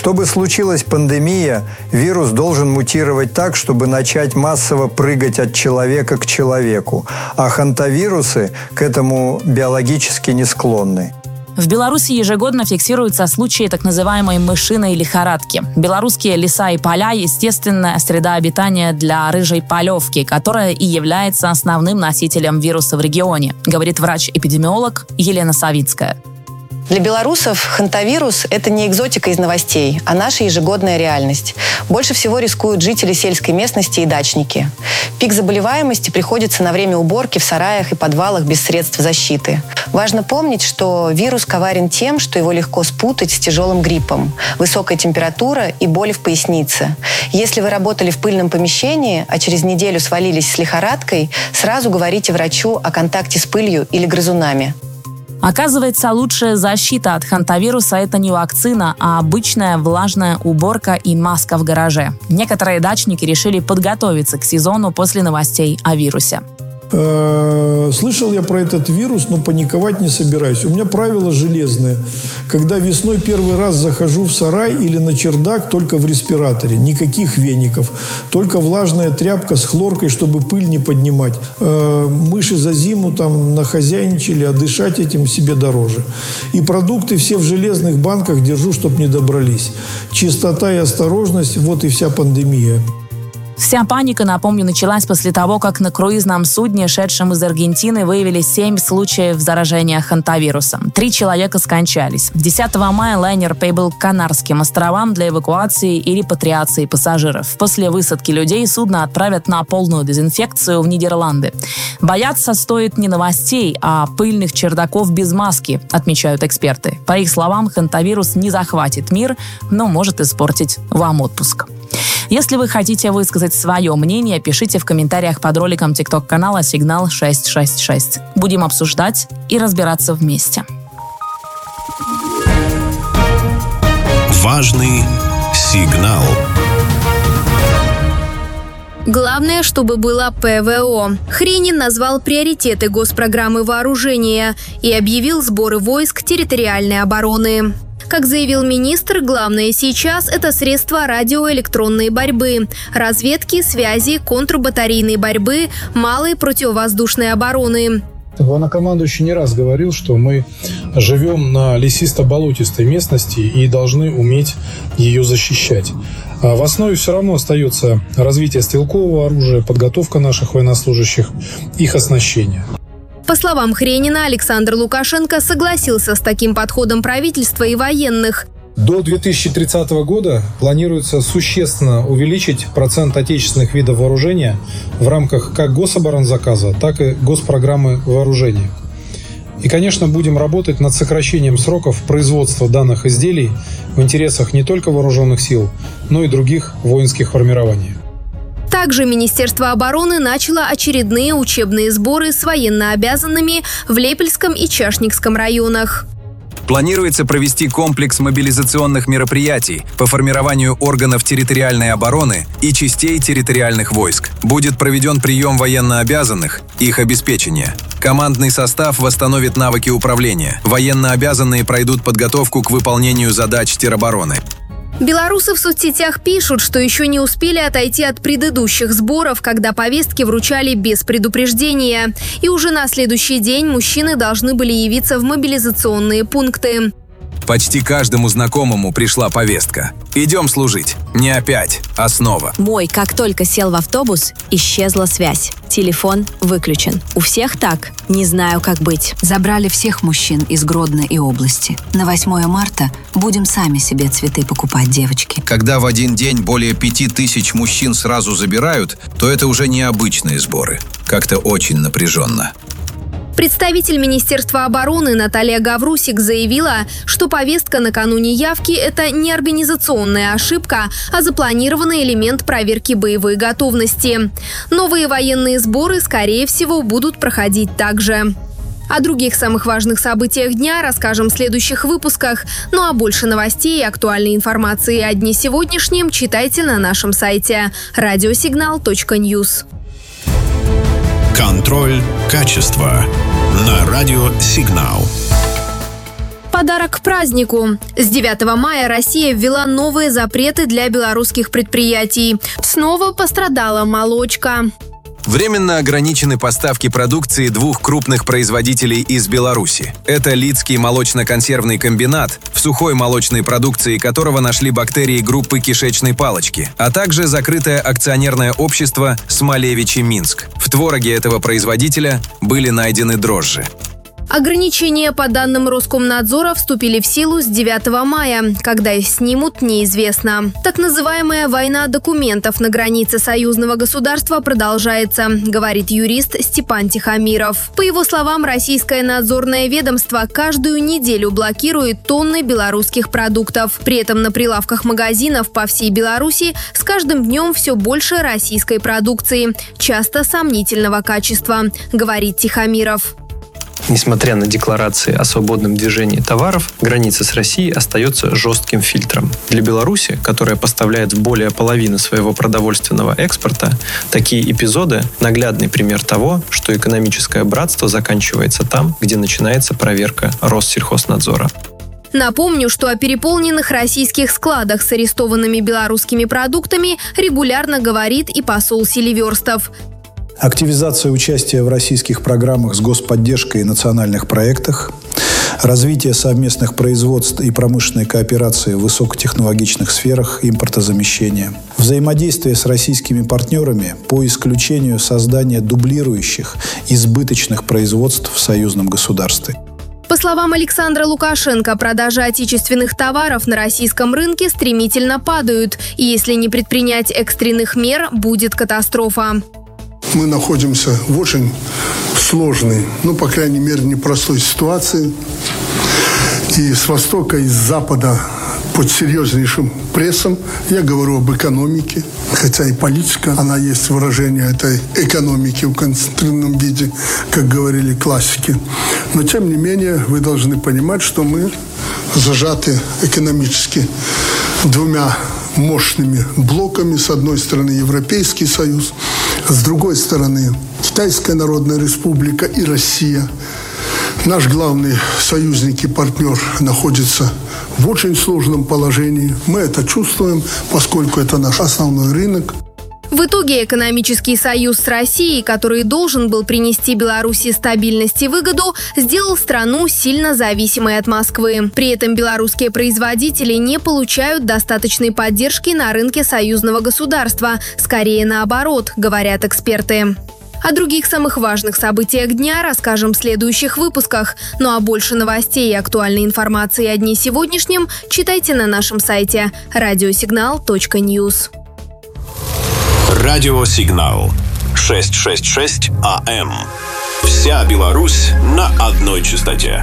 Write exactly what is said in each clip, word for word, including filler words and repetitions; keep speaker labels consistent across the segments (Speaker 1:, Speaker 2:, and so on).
Speaker 1: Чтобы случилась пандемия, вирус должен мутировать так, чтобы начать массово прыгать от человека к человеку, а хантавирусы к этому биологически не склонны.
Speaker 2: В Беларуси ежегодно фиксируются случаи так называемой мышиной лихорадки. Белорусские леса и поля – естественная среда обитания для рыжей полевки, которая и является основным носителем вируса в регионе, говорит врач-эпидемиолог Елена Савицкая.
Speaker 3: Для белорусов хантавирус – это не экзотика из новостей, а наша ежегодная реальность. Больше всего рискуют жители сельской местности и дачники. Пик заболеваемости приходится на время уборки в сараях и подвалах без средств защиты. Важно помнить, что вирус коварен тем, что его легко спутать с тяжелым гриппом, высокая температура и боли в пояснице. Если вы работали в пыльном помещении, а через неделю свалились с лихорадкой, сразу говорите врачу о контакте с пылью или грызунами.
Speaker 2: Оказывается, лучшая защита от хантавируса – это не вакцина, а обычная влажная уборка и маска в гараже. Некоторые дачники решили подготовиться к сезону после новостей о вирусе.
Speaker 4: Слышал я про этот вирус, но паниковать не собираюсь. У меня правило железное. Когда весной первый раз захожу в сарай или на чердак, только в респираторе. Никаких веников. Только влажная тряпка с хлоркой, чтобы пыль не поднимать. Мыши за зиму там нахозяйничали, а дышать этим себе дороже. И продукты все в железных банках держу, чтобы не добрались. Чистота и осторожность – вот и вся пандемия.
Speaker 2: Вся паника, напомню, началась после того, как на круизном судне, шедшем из Аргентины, выявили семь случаев заражения хантавирусом. Три человека скончались. десятого мая лайнер прибыл к Канарским островам для эвакуации и репатриации пассажиров. После высадки людей судно отправят на полную дезинфекцию в Нидерланды. Бояться стоит не новостей, а пыльных чердаков без маски, отмечают эксперты. По их словам, хантавирус не захватит мир, но может испортить вам отпуск. Если вы хотите высказать свое мнение, пишите в комментариях под роликом тикток-канала «Сигнал шесть шесть шесть». Будем обсуждать и разбираться вместе.
Speaker 5: Важный сигнал.
Speaker 6: Главное, чтобы было ПВО. Хренин назвал приоритеты госпрограммы вооружения и объявил сборы войск территориальной обороны. Как заявил министр, главное сейчас – это средства радиоэлектронной борьбы, разведки, связи, контрбатарейной борьбы, малой противовоздушной обороны.
Speaker 7: Главнокомандующий не раз говорил, что мы живем на лесисто-болотистой местности и должны уметь ее защищать. А в основе все равно остается развитие стрелкового оружия, подготовка наших военнослужащих, их оснащение.
Speaker 6: По словам Хренина, Александр Лукашенко согласился с таким подходом правительства и военных.
Speaker 7: До две тысячи тридцатого года планируется существенно увеличить процент отечественных видов вооружения в рамках как гособоронзаказа, так и госпрограммы вооружения. И, конечно, будем работать над сокращением сроков производства данных изделий в интересах не только вооруженных сил, но и других воинских формирований.
Speaker 6: Также Министерство обороны начало очередные учебные сборы с военнообязанными в Лепельском и Чашникском районах.
Speaker 8: Планируется провести комплекс мобилизационных мероприятий по формированию органов территориальной обороны и частей территориальных войск. Будет проведен прием военнообязанных, их обеспечение. Командный состав восстановит навыки управления. Военнообязанные пройдут подготовку к выполнению задач теробороны.
Speaker 6: Белорусы в соцсетях пишут, что еще не успели отойти от предыдущих сборов, когда повестки вручали без предупреждения. И уже на следующий день мужчины должны были явиться в мобилизационные пункты.
Speaker 8: Почти каждому знакомому пришла повестка. Идем служить. Не опять, а снова.
Speaker 9: Мой, как только сел в автобус, исчезла связь. Телефон выключен. У всех так. Не знаю, как быть.
Speaker 10: Забрали всех мужчин из Гродно и области. На восьмое марта будем сами себе цветы покупать, девочки.
Speaker 11: Когда в один день более пяти тысяч мужчин сразу забирают, то это уже не обычные сборы. Как-то очень напряженно.
Speaker 6: Представитель Министерства обороны Наталья Гаврусик заявила, что повестка накануне явки – это не организационная ошибка, а запланированный элемент проверки боевой готовности. Новые военные сборы, скорее всего, будут проходить так же. О других самых важных событиях дня расскажем в следующих выпусках. Ну а больше новостей и актуальной информации о дне сегодняшнем читайте на нашем сайте радиосигнал точка ньюс.
Speaker 5: Контроль качества на радио «Сигнал».
Speaker 6: Подарок к празднику. С девятого мая Россия ввела новые запреты для белорусских предприятий. Снова пострадала молочка.
Speaker 8: Временно ограничены поставки продукции двух крупных производителей из Беларуси. Это Лидский молочно-консервный комбинат, в сухой молочной продукции которого нашли бактерии группы кишечной палочки, а также закрытое акционерное общество «Смолевичи Минск». В твороге этого производителя были найдены дрожжи.
Speaker 6: Ограничения, по данным Роскомнадзора, вступили в силу с девятого мая. Когда их снимут, неизвестно. Так называемая война документов на границе союзного государства продолжается, говорит юрист Степан Тихомиров. По его словам, российское надзорное ведомство каждую неделю блокирует тонны белорусских продуктов. При этом на прилавках магазинов по всей Беларуси с каждым днем все больше российской продукции, часто сомнительного качества, говорит Тихомиров.
Speaker 12: Несмотря на декларации о свободном движении товаров, граница с Россией остается жестким фильтром. Для Беларуси, которая поставляет более половины своего продовольственного экспорта, такие эпизоды – наглядный пример того, что экономическое братство заканчивается там, где начинается проверка Россельхознадзора.
Speaker 6: Напомню, что о переполненных российских складах с арестованными белорусскими продуктами регулярно говорит и посол Селиверстов.
Speaker 13: Активизация участия в российских программах с господдержкой и национальных проектах, развитие совместных производств и промышленной кооперации в высокотехнологичных сферах импортозамещения, взаимодействие с российскими партнерами по исключению создания дублирующих избыточных производств в союзном государстве.
Speaker 6: По словам Александра Лукашенко, продажи отечественных товаров на российском рынке стремительно падают, и если не предпринять экстренных мер, будет катастрофа.
Speaker 14: Мы находимся в очень сложной, ну, по крайней мере, непростой ситуации. И с востока, и с запада под серьезнейшим прессом. Я говорю об экономике, хотя и политика, она есть выражение этой экономики в концентрированном виде, как говорили классики. Но, тем не менее, вы должны понимать, что мы зажаты экономически двумя мощными блоками. С одной стороны, Европейский Союз, с другой стороны, Китайская Народная Республика и Россия. Наш главный союзник и партнер находится в очень сложном положении. Мы это чувствуем, поскольку это наш основной рынок.
Speaker 6: В итоге экономический союз с Россией, который должен был принести Беларуси стабильность и выгоду, сделал страну сильно зависимой от Москвы. При этом белорусские производители не получают достаточной поддержки на рынке союзного государства. Скорее наоборот, говорят эксперты. О других самых важных событиях дня расскажем в следующих выпусках. Ну а больше новостей и актуальной информации о дне сегодняшнем читайте на нашем сайте радиосигнал точка ньюс.
Speaker 5: Радиосигнал шестьсот шестьдесят шесть АМ. Вся Беларусь на одной частоте.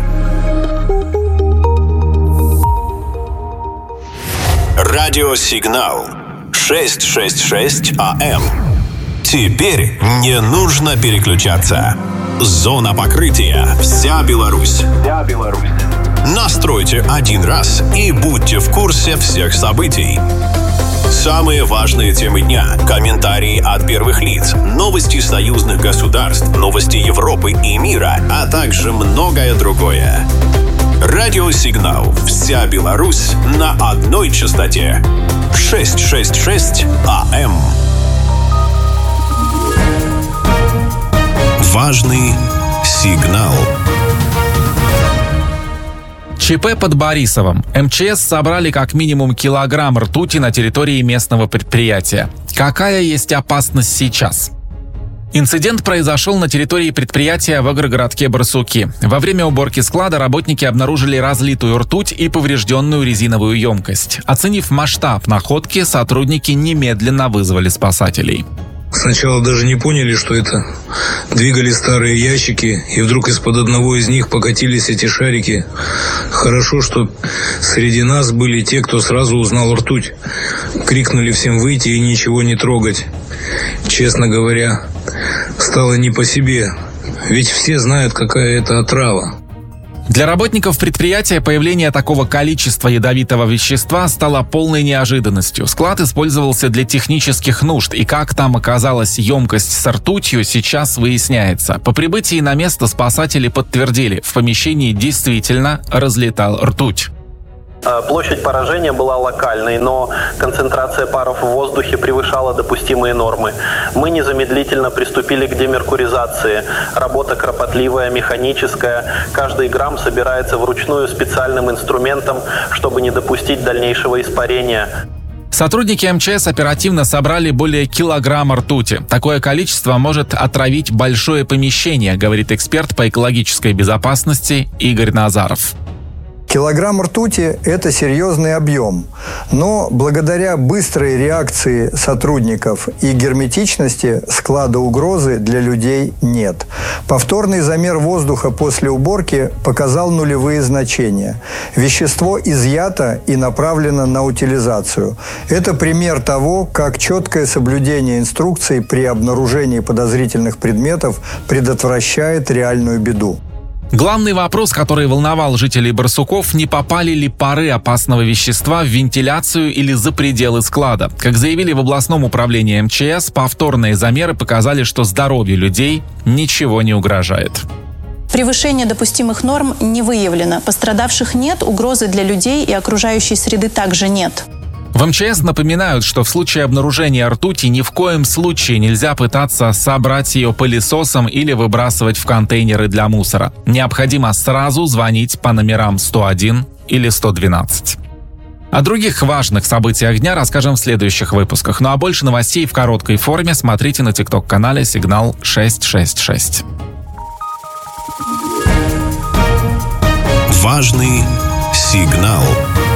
Speaker 5: Радиосигнал шестьсот шестьдесят шесть АМ. Теперь не нужно переключаться. Зона покрытия. Вся Беларусь. Вся Беларусь. Настройте один раз и будьте в курсе всех событий. Самые важные темы дня, комментарии от первых лиц, новости союзных государств, новости Европы и мира, а также многое другое. Радиосигнал «Вся Беларусь» на одной частоте. шестьсот шестьдесят шесть АМ. Важный сигнал.
Speaker 15: ЧП под Борисовым. МЧС собрали как минимум килограмм ртути на территории местного предприятия. Какая есть опасность сейчас? Инцидент произошел на территории предприятия в агрогородке Барсуки. Во время уборки склада работники обнаружили разлитую ртуть и поврежденную резиновую емкость. Оценив масштаб находки, сотрудники немедленно вызвали спасателей.
Speaker 7: Сначала даже не поняли, что это. Двигали старые ящики, и вдруг из-под одного из них покатились эти шарики. Хорошо, что среди нас были те, кто сразу узнал ртуть. Крикнули всем выйти и ничего не трогать. Честно говоря, стало не по себе. Ведь все знают, какая это отрава.
Speaker 15: Для работников предприятия появление такого количества ядовитого вещества стало полной неожиданностью. Склад использовался для технических нужд, и как там оказалась емкость с ртутью, сейчас выясняется. По прибытии на место спасатели подтвердили, в помещении действительно разлетал ртуть.
Speaker 16: Площадь поражения была локальной, но концентрация паров в воздухе превышала допустимые нормы. Мы незамедлительно приступили к демеркуризации. Работа кропотливая, механическая. Каждый грамм собирается вручную специальным инструментом, чтобы не допустить дальнейшего испарения.
Speaker 15: Сотрудники эм че эс оперативно собрали более килограмма ртути. Такое количество может отравить большое помещение, говорит эксперт по экологической безопасности Игорь Назаров.
Speaker 1: Килограмм ртути – это серьезный объем, но благодаря быстрой реакции сотрудников и герметичности склада угрозы для людей нет. Повторный замер воздуха после уборки показал нулевые значения. Вещество изъято и направлено на утилизацию. Это пример того, как четкое соблюдение инструкций при обнаружении подозрительных предметов предотвращает реальную беду.
Speaker 15: Главный вопрос, который волновал жителей Барсуков, не попали ли пары опасного вещества в вентиляцию или за пределы склада. Как заявили в областном управлении эм че эс, повторные замеры показали, что здоровью людей ничего не угрожает.
Speaker 17: Превышение допустимых норм не выявлено. Пострадавших нет, угрозы для людей и окружающей среды также нет.
Speaker 15: В эм че эс напоминают, что в случае обнаружения ртути ни в коем случае нельзя пытаться собрать ее пылесосом или выбрасывать в контейнеры для мусора. Необходимо сразу звонить по номерам сто один или сто двенадцать. О других важных событиях дня расскажем в следующих выпусках. Ну а больше новостей в короткой форме смотрите на тикток-канале «Сигнал шестьсот шестьдесят шесть».
Speaker 5: Важный сигнал.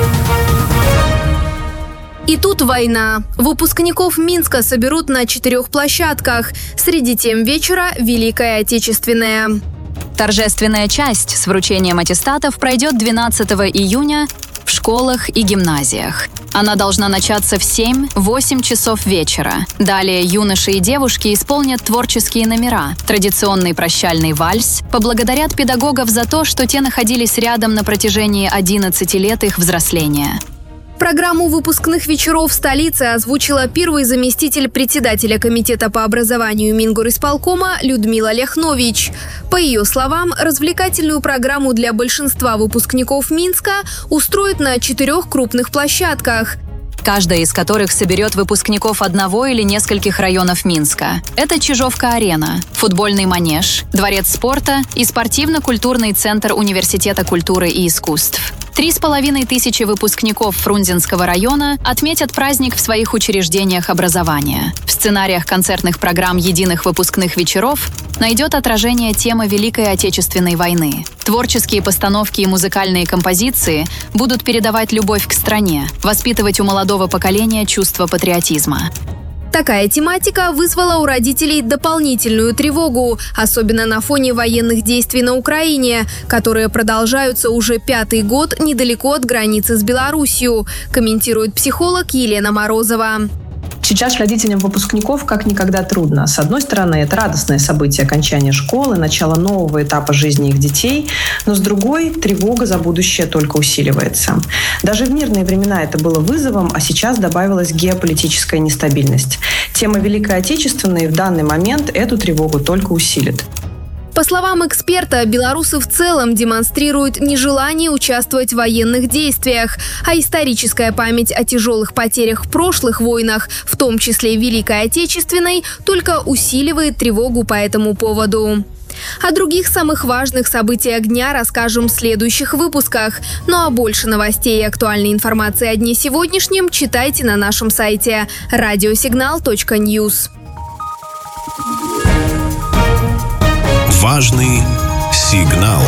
Speaker 6: И тут война. Выпускников Минска соберут на четырех площадках. Среди тем вечера Великая Отечественная.
Speaker 9: Торжественная часть с вручением аттестатов пройдет двенадцатого июня в школах и гимназиях. Она должна начаться в семь-восемь часов вечера. Далее юноши и девушки исполнят творческие номера, традиционный прощальный вальс, поблагодарят педагогов за то, что те находились рядом на протяжении одиннадцати лет их взросления.
Speaker 6: Программу выпускных вечеров в столице озвучила первый заместитель председателя комитета по образованию Мингорисполкома Людмила Ляхнович. По ее словам, развлекательную программу для большинства выпускников Минска устроят на четырех крупных площадках,
Speaker 9: каждая из которых соберет выпускников одного или нескольких районов Минска. Это Чижовка-арена, футбольный манеж, дворец спорта и спортивно-культурный центр Университета культуры и искусств. Три с половиной тысячи выпускников Фрунзенского района отметят праздник в своих учреждениях образования. В сценариях концертных программ единых выпускных вечеров найдет отражение тема Великой Отечественной войны. Творческие постановки и музыкальные композиции будут передавать любовь к стране, воспитывать у молодого поколения чувство патриотизма.
Speaker 6: Такая тематика вызвала у родителей дополнительную тревогу, особенно на фоне военных действий на Украине, которые продолжаются уже пятый год недалеко от границы с Белоруссией, комментирует психолог Елена Морозова.
Speaker 18: Сейчас родителям выпускников как никогда трудно. С одной стороны, это радостное событие окончания школы, начало нового этапа жизни их детей, но с другой, тревога за будущее только усиливается. Даже в мирные времена это было вызовом, а сейчас добавилась геополитическая нестабильность. Тема Великой Отечественной в данный момент эту тревогу только усилит.
Speaker 6: По словам эксперта, белорусы в целом демонстрируют нежелание участвовать в военных действиях, а историческая память о тяжелых потерях в прошлых войнах, в том числе Великой Отечественной, только усиливает тревогу по этому поводу. О других самых важных событиях дня расскажем в следующих выпусках. Ну а больше новостей и актуальной информации о дне сегодняшнем читайте на нашем сайте радиосигнал точка ньюс.
Speaker 5: Важный сигнал.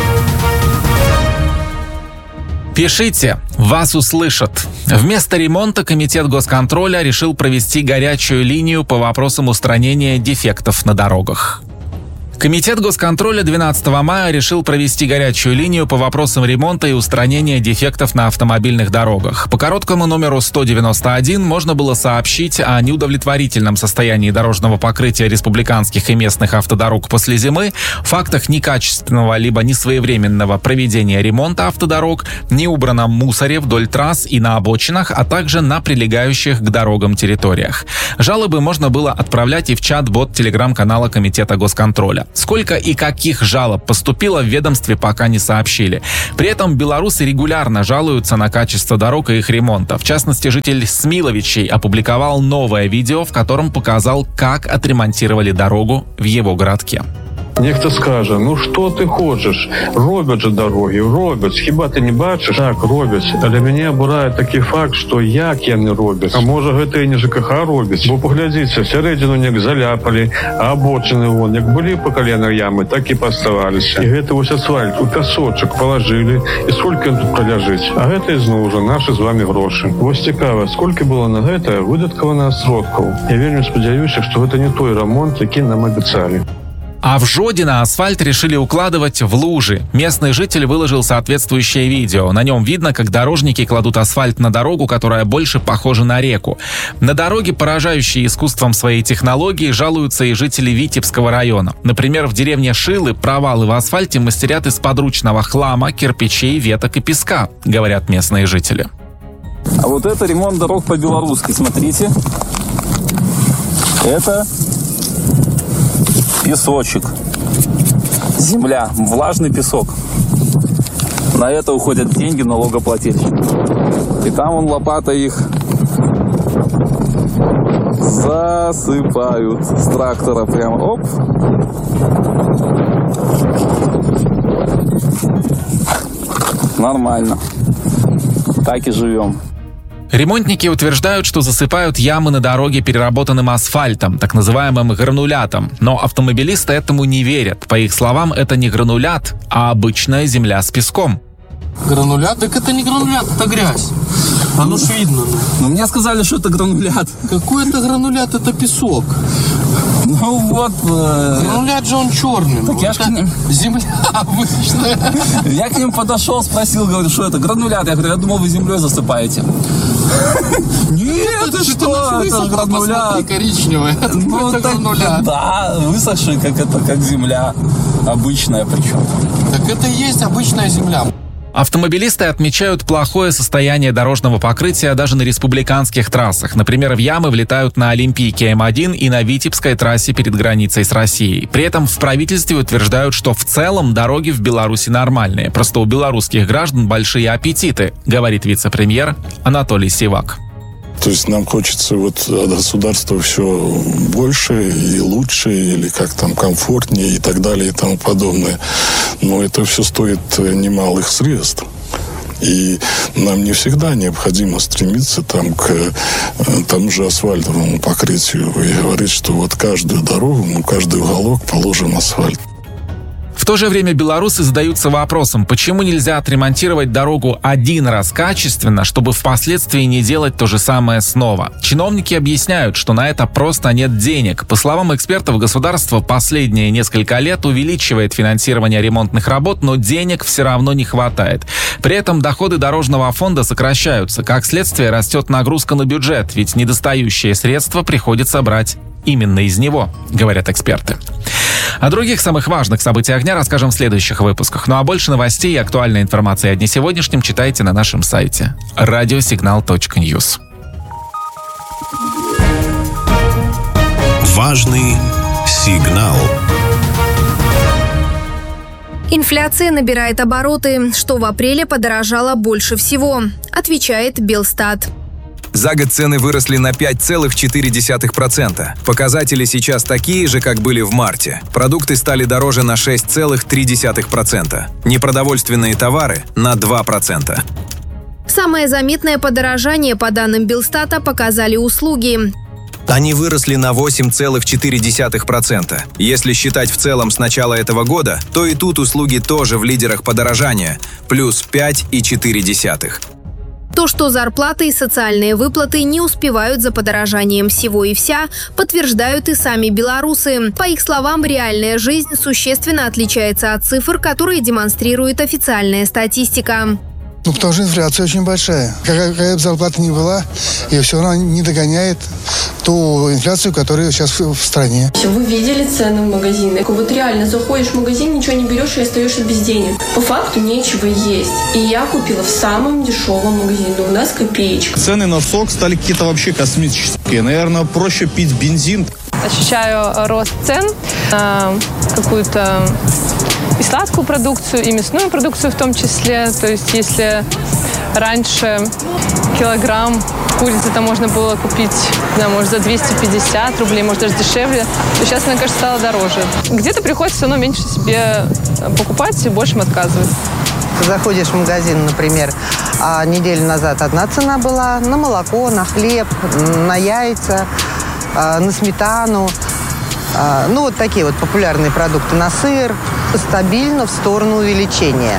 Speaker 15: Пишите, вас услышат. Вместо ремонта Комитет госконтроля решил провести горячую линию по вопросам устранения дефектов на дорогах. Комитет госконтроля двенадцатого мая решил провести горячую линию по вопросам ремонта и устранения дефектов на автомобильных дорогах. По короткому номеру сто девяносто один можно было сообщить о неудовлетворительном состоянии дорожного покрытия республиканских и местных автодорог после зимы, фактах некачественного либо несвоевременного проведения ремонта автодорог, неубранном мусоре вдоль трасс и на обочинах, а также на прилегающих к дорогам территориях. Жалобы можно было отправлять и в чат-бот телеграм-канала Комитета госконтроля. Сколько и каких жалоб поступило в ведомстве, пока не сообщили. При этом белорусы регулярно жалуются на качество дорог и их ремонта. В частности, житель Смиловичей опубликовал новое видео, в котором показал, как отремонтировали дорогу в его городке.
Speaker 19: Нехто скаже, ну що ти хочеш? Робять же дороги, робять. Хіба ти не бачиш? Так, робять. Але мене обурає такий факт, що як яны робять. А може гэта і не ЖКХ робить? Бо поглядіться, всередину неяк заляпали, а обочины вон, як былі по колено ямы, так і поставаліся. І гэта вось асфальт у пясочак положили, і сколько ён тут проляжить? А гэта ізноў уже наши з вами гроши. Вось цікава, сколько было на гэта выдаткавана сродкаў. Я вельмі спадзяюся, што гэта не той ремонт, які нам абяцалі.
Speaker 15: А в Жодино асфальт решили укладывать в лужи. Местный житель выложил соответствующее видео. На нем видно, как дорожники кладут асфальт на дорогу, которая больше похожа на реку. На дороге, поражающие искусством своей технологии, жалуются и жители Витебского района. Например, в деревне Шилы провалы в асфальте мастерят из подручного хлама, кирпичей, веток и песка, говорят местные жители.
Speaker 20: А вот это ремонт дорог по-белорусски, смотрите. Это песочек, земля, влажный песок. На это уходят деньги налогоплательщиков. И там вон лопатой их засыпают с трактора прямо. Оп. Нормально. Так и живем.
Speaker 15: Ремонтники утверждают, что засыпают ямы на дороге переработанным асфальтом, так называемым гранулятом. Но автомобилисты этому не верят. По их словам, это не гранулят, а обычная земля с песком.
Speaker 21: Гранулят? Так это не гранулят, это грязь. Оно ж видно.
Speaker 20: Но мне сказали, что это гранулят.
Speaker 21: Какой это гранулят? Это песок.
Speaker 20: Ну вот... Э...
Speaker 21: Гранулят же он черный.
Speaker 20: Так я ж к ним...
Speaker 21: Земля обычная.
Speaker 20: Я к ним подошел, спросил, говорю, что это гранулят. Я говорю, я думал, вы землей засыпаете.
Speaker 21: Нет, это что? Это же гранулят. Коричневый. Это гранулят.
Speaker 20: Да, высохший, как это, как земля. Обычная причем.
Speaker 21: Так это и есть обычная земля.
Speaker 15: Автомобилисты отмечают плохое состояние дорожного покрытия даже на республиканских трассах. Например, в ямы влетают на Олимпийке М один и на Витебской трассе перед границей с Россией. При этом в правительстве утверждают, что в целом дороги в Беларуси нормальные. Просто у белорусских граждан большие аппетиты, говорит вице-премьер Анатолий Сивак.
Speaker 22: То есть нам хочется вот от государства все больше и лучше, или как там комфортнее и так далее и тому подобное. Но это все стоит немалых средств. И нам не всегда необходимо стремиться там, к тому же асфальтовому покрытию и говорить, что вот каждую дорогу, ну, каждый уголок положен асфальт.
Speaker 15: В то же время белорусы задаются вопросом, почему нельзя отремонтировать дорогу один раз качественно, чтобы впоследствии не делать то же самое снова. Чиновники объясняют, что на это просто нет денег. По словам экспертов, государство последние несколько лет увеличивает финансирование ремонтных работ, но денег все равно не хватает. При этом доходы дорожного фонда сокращаются. Как следствие, растет нагрузка на бюджет, ведь недостающие средства приходится брать именно из него, говорят эксперты. О других самых важных событиях дня расскажем в следующих выпусках. Ну а больше новостей и актуальной информации о дне сегодняшнем читайте на нашем сайте радиосигнал точка ньюс.
Speaker 5: Важный сигнал.
Speaker 6: Инфляция набирает обороты. Что в апреле подорожало больше всего? Отвечает Белстат.
Speaker 8: За год цены выросли на пять целых четыре десятых процента. Показатели сейчас такие же, как были в марте. Продукты стали дороже на шесть целых три десятых процента. Непродовольственные товары – на два процента.
Speaker 6: Самое заметное подорожание, по данным Белстата, показали услуги.
Speaker 8: Они выросли на восемь целых четыре десятых процента. Если считать в целом с начала этого года, то и тут услуги тоже в лидерах подорожания – плюс пять целых четыре десятых процента.
Speaker 6: То, что зарплаты и социальные выплаты не успевают за подорожанием всего и вся, подтверждают и сами белорусы. По их словам, реальная жизнь существенно отличается от цифр, которые демонстрирует официальная статистика.
Speaker 3: Ну, потому что инфляция очень большая. Какая, какая бы зарплата ни была, ее все равно не догоняет ту инфляцию, которая сейчас в стране.
Speaker 4: Вы видели цены в магазинах? Вот реально заходишь в магазин, ничего не берешь и остаешься без денег. По факту нечего есть. И я купила в самом дешевом магазине. У нас копеечка.
Speaker 23: Цены на сок стали какие-то вообще космические. Наверное, проще пить бензин.
Speaker 24: Ощущаю рост цен на какую-то и сладкую продукцию, и мясную продукцию в том числе. То есть если раньше килограмм курицы-то можно было купить, да, может, за двести пятьдесят рублей, может, даже дешевле, то сейчас, мне кажется, стало дороже. Где-то приходится все равно меньше себе покупать и большим отказывать.
Speaker 25: Заходишь в магазин, например, а неделю назад одна цена была на молоко, на хлеб, на яйца, на сметану. Ну, вот такие вот популярные продукты, на сыр. Стабильно в сторону увеличения.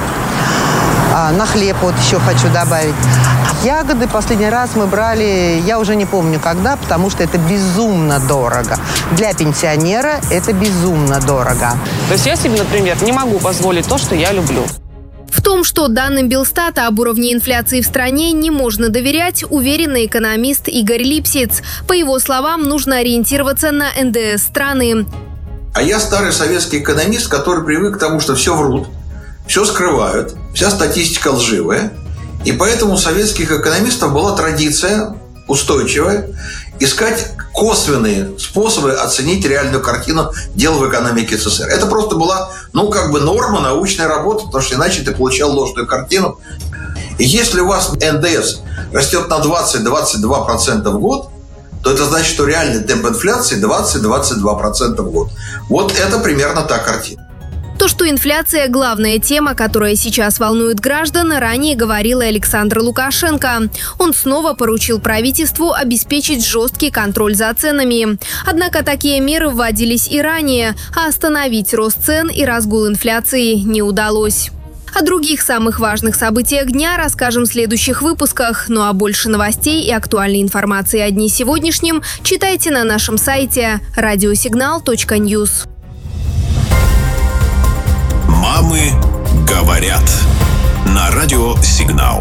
Speaker 25: На хлеб вот еще хочу добавить. Ягоды последний раз мы брали, я уже не помню когда, потому что это безумно дорого. Для пенсионера это безумно дорого.
Speaker 26: То есть я себе, например, не могу позволить то, что я люблю.
Speaker 6: В том, что данным Белстата об уровне инфляции в стране не можно доверять, уверен экономист Игорь Липсиц. По его словам, нужно ориентироваться на эн дэ эс страны.
Speaker 27: А я старый советский экономист, который привык к тому, что все врут, все скрывают, вся статистика лживая. И поэтому у советских экономистов была традиция устойчивая искать косвенные способы оценить реальную картину дел в экономике эс эс эс эр. Это просто была, ну, как бы норма научной работы, потому что иначе ты получал ложную картину. И если у вас эн дэ эс растет на двадцать - двадцать два процента в год, то это значит, что реальный темп инфляции двадцать - двадцать два процента в год. Вот это примерно та картина.
Speaker 6: То, что инфляция – главная тема, которая сейчас волнует граждан, ранее говорил и Александр Лукашенко. Он снова поручил правительству обеспечить жесткий контроль за ценами. Однако такие меры вводились и ранее, а остановить рост цен и разгул инфляции не удалось. О других самых важных событиях дня расскажем в следующих выпусках. Ну а больше новостей и актуальной информации о дне сегодняшнем читайте на нашем сайте радиосигнал точка ньюс.
Speaker 5: Мамы говорят. На радио «Сигнал».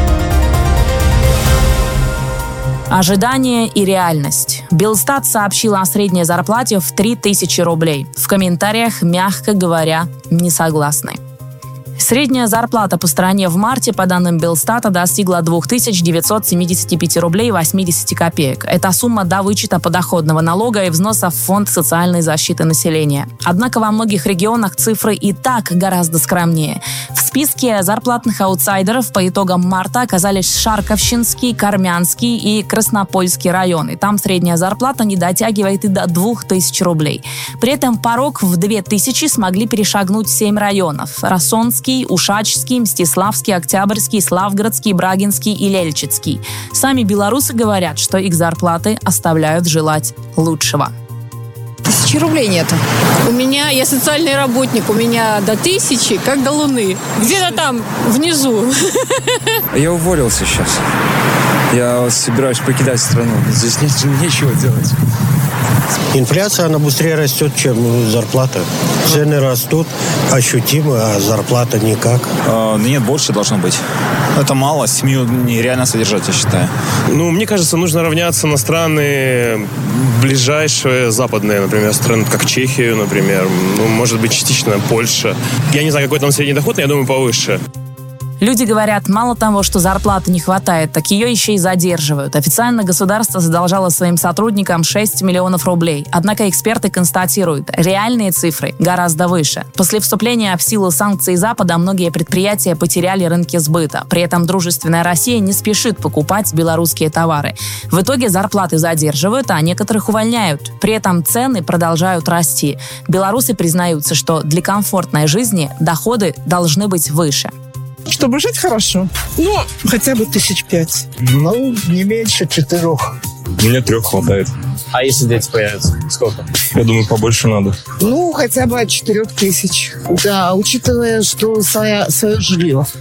Speaker 2: Ожидание и реальность. Белстат сообщил о средней зарплате в три тысячи рублей. В комментариях, мягко говоря, не согласны. Средняя зарплата по стране в марте, по данным Белстата, достигла две тысячи девятьсот семьдесят пять рублей восемьдесят копеек. Это сумма до вычета подоходного налога и взноса в Фонд социальной защиты населения. Однако во многих регионах цифры и так гораздо скромнее. В списке зарплатных аутсайдеров по итогам марта оказались Шарковщинский, Кармянский и Краснопольский районы. Там средняя зарплата не дотягивает и до двух тысяч рублей. При этом порог в две тысячи смогли перешагнуть семь районов. Рассонский, Ушачский, Мстиславский, Октябрьский, Славгородский, Брагинский и Лельчицкий. Сами белорусы говорят, что их зарплаты оставляют желать лучшего.
Speaker 28: Тысячи рублей нету. У меня, я социальный работник, у меня до тысячи, как до луны. Где-то там, внизу.
Speaker 29: Я уволился сейчас. Я собираюсь покидать страну. Здесь нет, нечего делать.
Speaker 30: Инфляция, она быстрее растет, чем зарплата. Цены растут ощутимо, а зарплата никак.
Speaker 29: А, нет, больше должно быть. Это мало, семью нереально содержать, я считаю.
Speaker 31: Ну, мне кажется, нужно равняться на страны ближайшие, западные, например, страны, как Чехию, например. Ну, может быть, частично Польша. Я не знаю, какой там средний доход, но я думаю, повыше.
Speaker 2: Люди говорят, мало того, что зарплаты не хватает, так ее еще и задерживают. Официально государство задолжало своим сотрудникам шесть миллионов рублей. Однако эксперты констатируют, реальные цифры гораздо выше. После вступления в силу санкций Запада многие предприятия потеряли рынки сбыта. При этом дружественная Россия не спешит покупать белорусские товары. В итоге зарплаты задерживают, а некоторых увольняют. При этом цены продолжают расти. Белорусы признаются, что для комфортной жизни доходы должны быть выше.
Speaker 32: Чтобы жить хорошо, ну, хотя бы тысяч пять.
Speaker 33: Ну, не меньше четырех.
Speaker 29: Мне трех хватает.
Speaker 31: А если дети появятся? Сколько?
Speaker 29: Я думаю, побольше надо.
Speaker 33: Ну, хотя бы от четырех тысяч. Да, учитывая, что свое, свое жилье.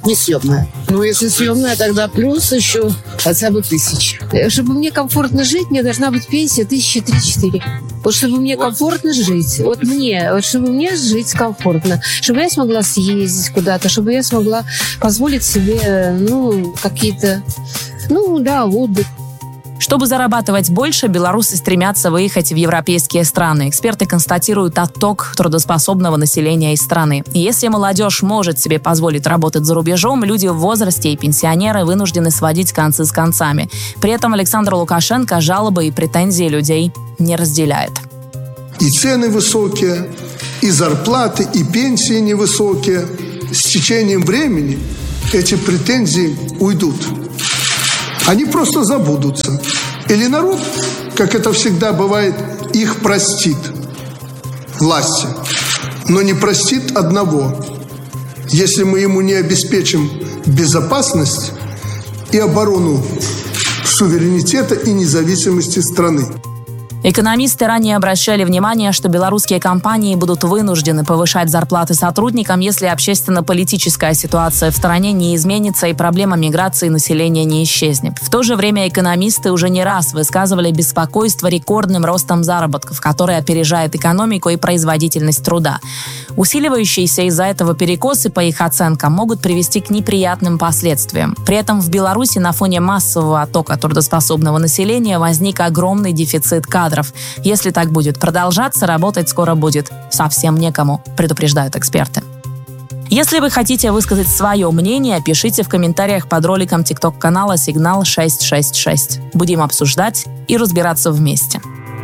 Speaker 32: несъемная. Ну, если съемная, тогда плюс еще хотя бы тысяча.
Speaker 1: Чтобы мне комфортно жить, мне должна быть пенсия тысячи три-четыре. Вот чтобы мне комфортно жить. Вот мне, вот чтобы мне жить комфортно. Чтобы я смогла съездить куда-то, чтобы я смогла позволить себе, ну, какие-то, ну, да, отдых.
Speaker 2: Чтобы зарабатывать больше, белорусы стремятся выехать в европейские страны. Эксперты констатируют отток трудоспособного населения из страны. И если молодежь может себе позволить работать за рубежом, люди в возрасте и пенсионеры вынуждены сводить концы с концами. При этом Александр Лукашенко жалобы и претензии людей не разделяет.
Speaker 7: И цены высокие, и зарплаты, и пенсии невысокие. С течением времени эти претензии уйдут. Они просто забудутся. Или народ, как это всегда бывает, их простит. Власти. Но не простит одного. Если мы ему не обеспечим безопасность и оборону суверенитета и независимости страны.
Speaker 2: Экономисты ранее обращали внимание, что белорусские компании будут вынуждены повышать зарплаты сотрудникам, если общественно-политическая ситуация в стране не изменится и проблема миграции населения не исчезнет. В то же время экономисты уже не раз высказывали беспокойство рекордным ростом заработков, который опережает экономику и производительность труда. Усиливающиеся из-за этого перекосы, по их оценкам, могут привести к неприятным последствиям. При этом в Беларуси на фоне массового оттока трудоспособного населения возник огромный дефицит кадров. Если так будет продолжаться, работать скоро будет совсем некому, предупреждают эксперты. Если вы хотите высказать свое мнение, пишите в комментариях под роликом тикток-канала «Сигнал шесть шесть шесть». Будем обсуждать и разбираться вместе.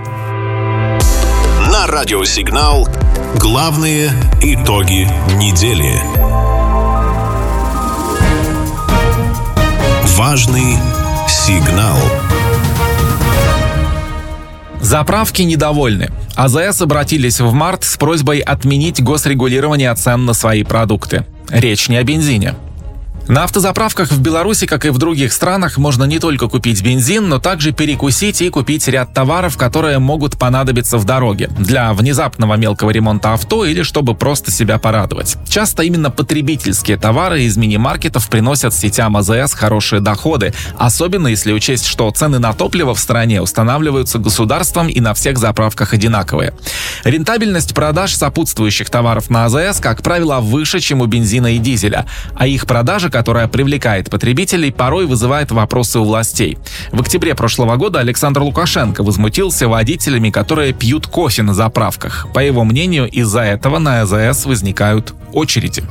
Speaker 5: На радио «Сигнал» главные итоги недели. Важный сигнал.
Speaker 15: Заправки недовольны. АЗС обратились в март с просьбой отменить госрегулирование цен на свои продукты. Речь не о бензине. На автозаправках в Беларуси, как и в других странах, можно не только купить бензин, но также перекусить и купить ряд товаров, которые могут понадобиться в дороге для внезапного мелкого ремонта авто или чтобы просто себя порадовать. Часто именно потребительские товары из мини-маркетов приносят сетям АЗС хорошие доходы, особенно если учесть, что цены на топливо в стране устанавливаются государством и на всех заправках одинаковые. Рентабельность продаж сопутствующих товаров на АЗС, как правило, выше, чем у бензина и дизеля, а их продажи, которая привлекает потребителей, порой вызывает вопросы у властей. В октябре прошлого года Александр Лукашенко возмутился водителями, которые пьют кофе на заправках. По его мнению, из-за этого на АЗС возникают очереди.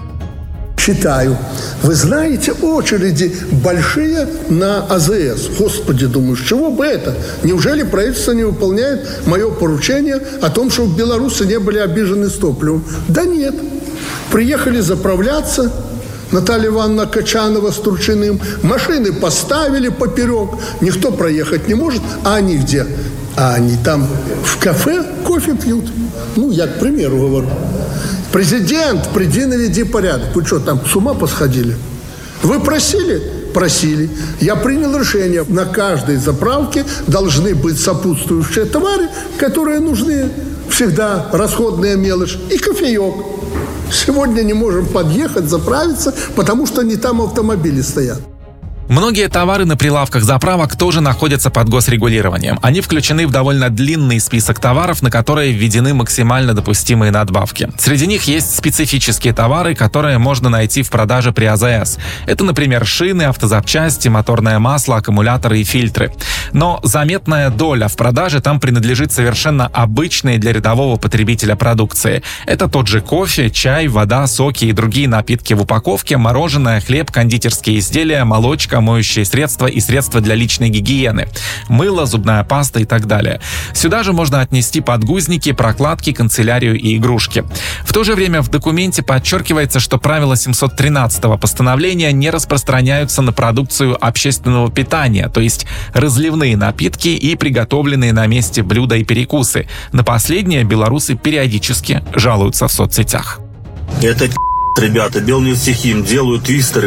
Speaker 7: Читаю. Вы знаете, очереди большие на АЗС. Господи, думаю, с чего бы это? Неужели правительство не выполняет мое поручение о том, чтобы белорусы не были обижены с топливом? Да нет. Приехали заправляться. Наталья Ивановна Качанова с Турчиным. Машины поставили поперек. Никто проехать не может. А они где? А они там в кафе кофе пьют. Ну, я к примеру говорю. Президент, приди наведи порядок. Вы что, там с ума посходили? Вы просили? Просили. Я принял решение. На каждой заправке должны быть сопутствующие товары, которые нужны всегда. Расходная мелочь и кофеек. Сегодня не можем подъехать, заправиться, потому что не там автомобили стоят.
Speaker 15: Многие товары на прилавках заправок тоже находятся под госрегулированием. Они включены в довольно длинный список товаров, на которые введены максимально допустимые надбавки. Среди них есть специфические товары, которые можно найти в продаже при АЗС. Это, например, шины, автозапчасти, моторное масло, аккумуляторы и фильтры. Но заметная доля в продаже там принадлежит совершенно обычной для рядового потребителя продукции. Это тот же кофе, чай, вода, соки и другие напитки в упаковке, мороженое, хлеб, кондитерские изделия, молочка, моющие средства и средства для личной гигиены, мыло, зубная паста и так далее. Сюда же можно отнести подгузники, прокладки, канцелярию и игрушки. В то же время в документе подчеркивается, что правила семьсот тринадцатого постановления не распространяются на продукцию общественного питания, то есть разливные напитки и приготовленные на месте блюда и перекусы. На последнее белорусы периодически жалуются в соцсетях.
Speaker 9: Это ребята, Белнефтехим делают твистеры,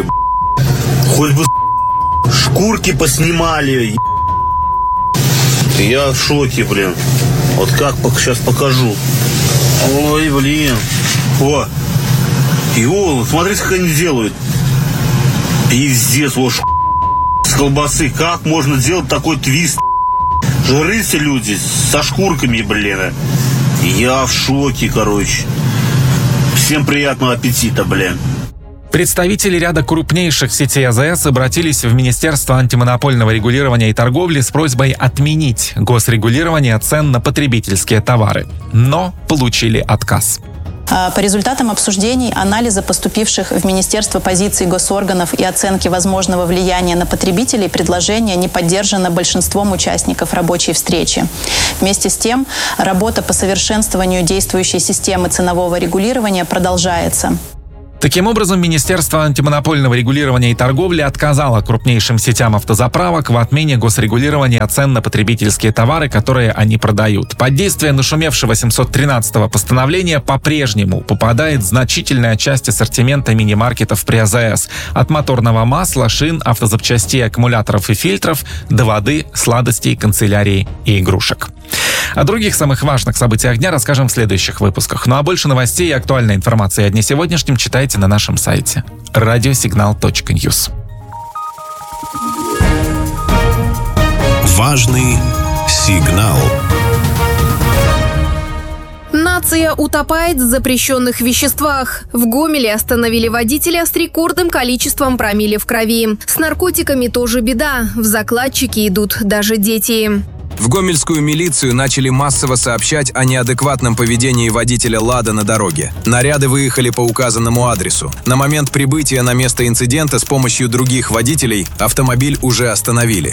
Speaker 9: хоть бы шкурки поснимали. Я в шоке, блин. Вот как, сейчас покажу. Ой, блин. О, и о, смотрите, как они делают. Пиздец, вот с колбасы. Как можно делать такой твист? Жрыцы люди со шкурками, блин. Я в шоке, короче. Всем приятного аппетита, блин.
Speaker 15: Представители ряда крупнейших сетей АЗС обратились в Министерство антимонопольного регулирования и торговли с просьбой отменить госрегулирование цен на потребительские товары, но получили отказ.
Speaker 8: По результатам обсуждений, анализа поступивших в Министерство позиций госорганов и оценки возможного влияния на потребителей, предложение не поддержано большинством участников рабочей встречи. Вместе с тем, работа по совершенствованию действующей системы ценового регулирования продолжается.
Speaker 15: Таким образом, Министерство антимонопольного регулирования и торговли отказало крупнейшим сетям автозаправок в отмене госрегулирования цен на потребительские товары, которые они продают. Под действие нашумевшего семьсот тринадцатого постановления по-прежнему попадает значительная часть ассортимента мини-маркетов при АЗС. От моторного масла, шин, автозапчастей, аккумуляторов и фильтров до воды, сладостей, канцелярии и игрушек. О других самых важных событиях дня расскажем в следующих выпусках. Ну а больше новостей и актуальной информации о дне сегодняшнем читайте на нашем сайте радиосигнал точка ньюс.
Speaker 5: Важный сигнал.
Speaker 6: Нация утопает в запрещенных веществах. В Гомеле остановили водителя с рекордным количеством промилле в крови. С наркотиками тоже беда. В закладчики идут даже дети.
Speaker 10: В гомельскую милицию начали массово сообщать о неадекватном поведении водителя «Лада» на дороге. Наряды выехали по указанному адресу. На момент прибытия на место инцидента с помощью других водителей автомобиль уже остановили.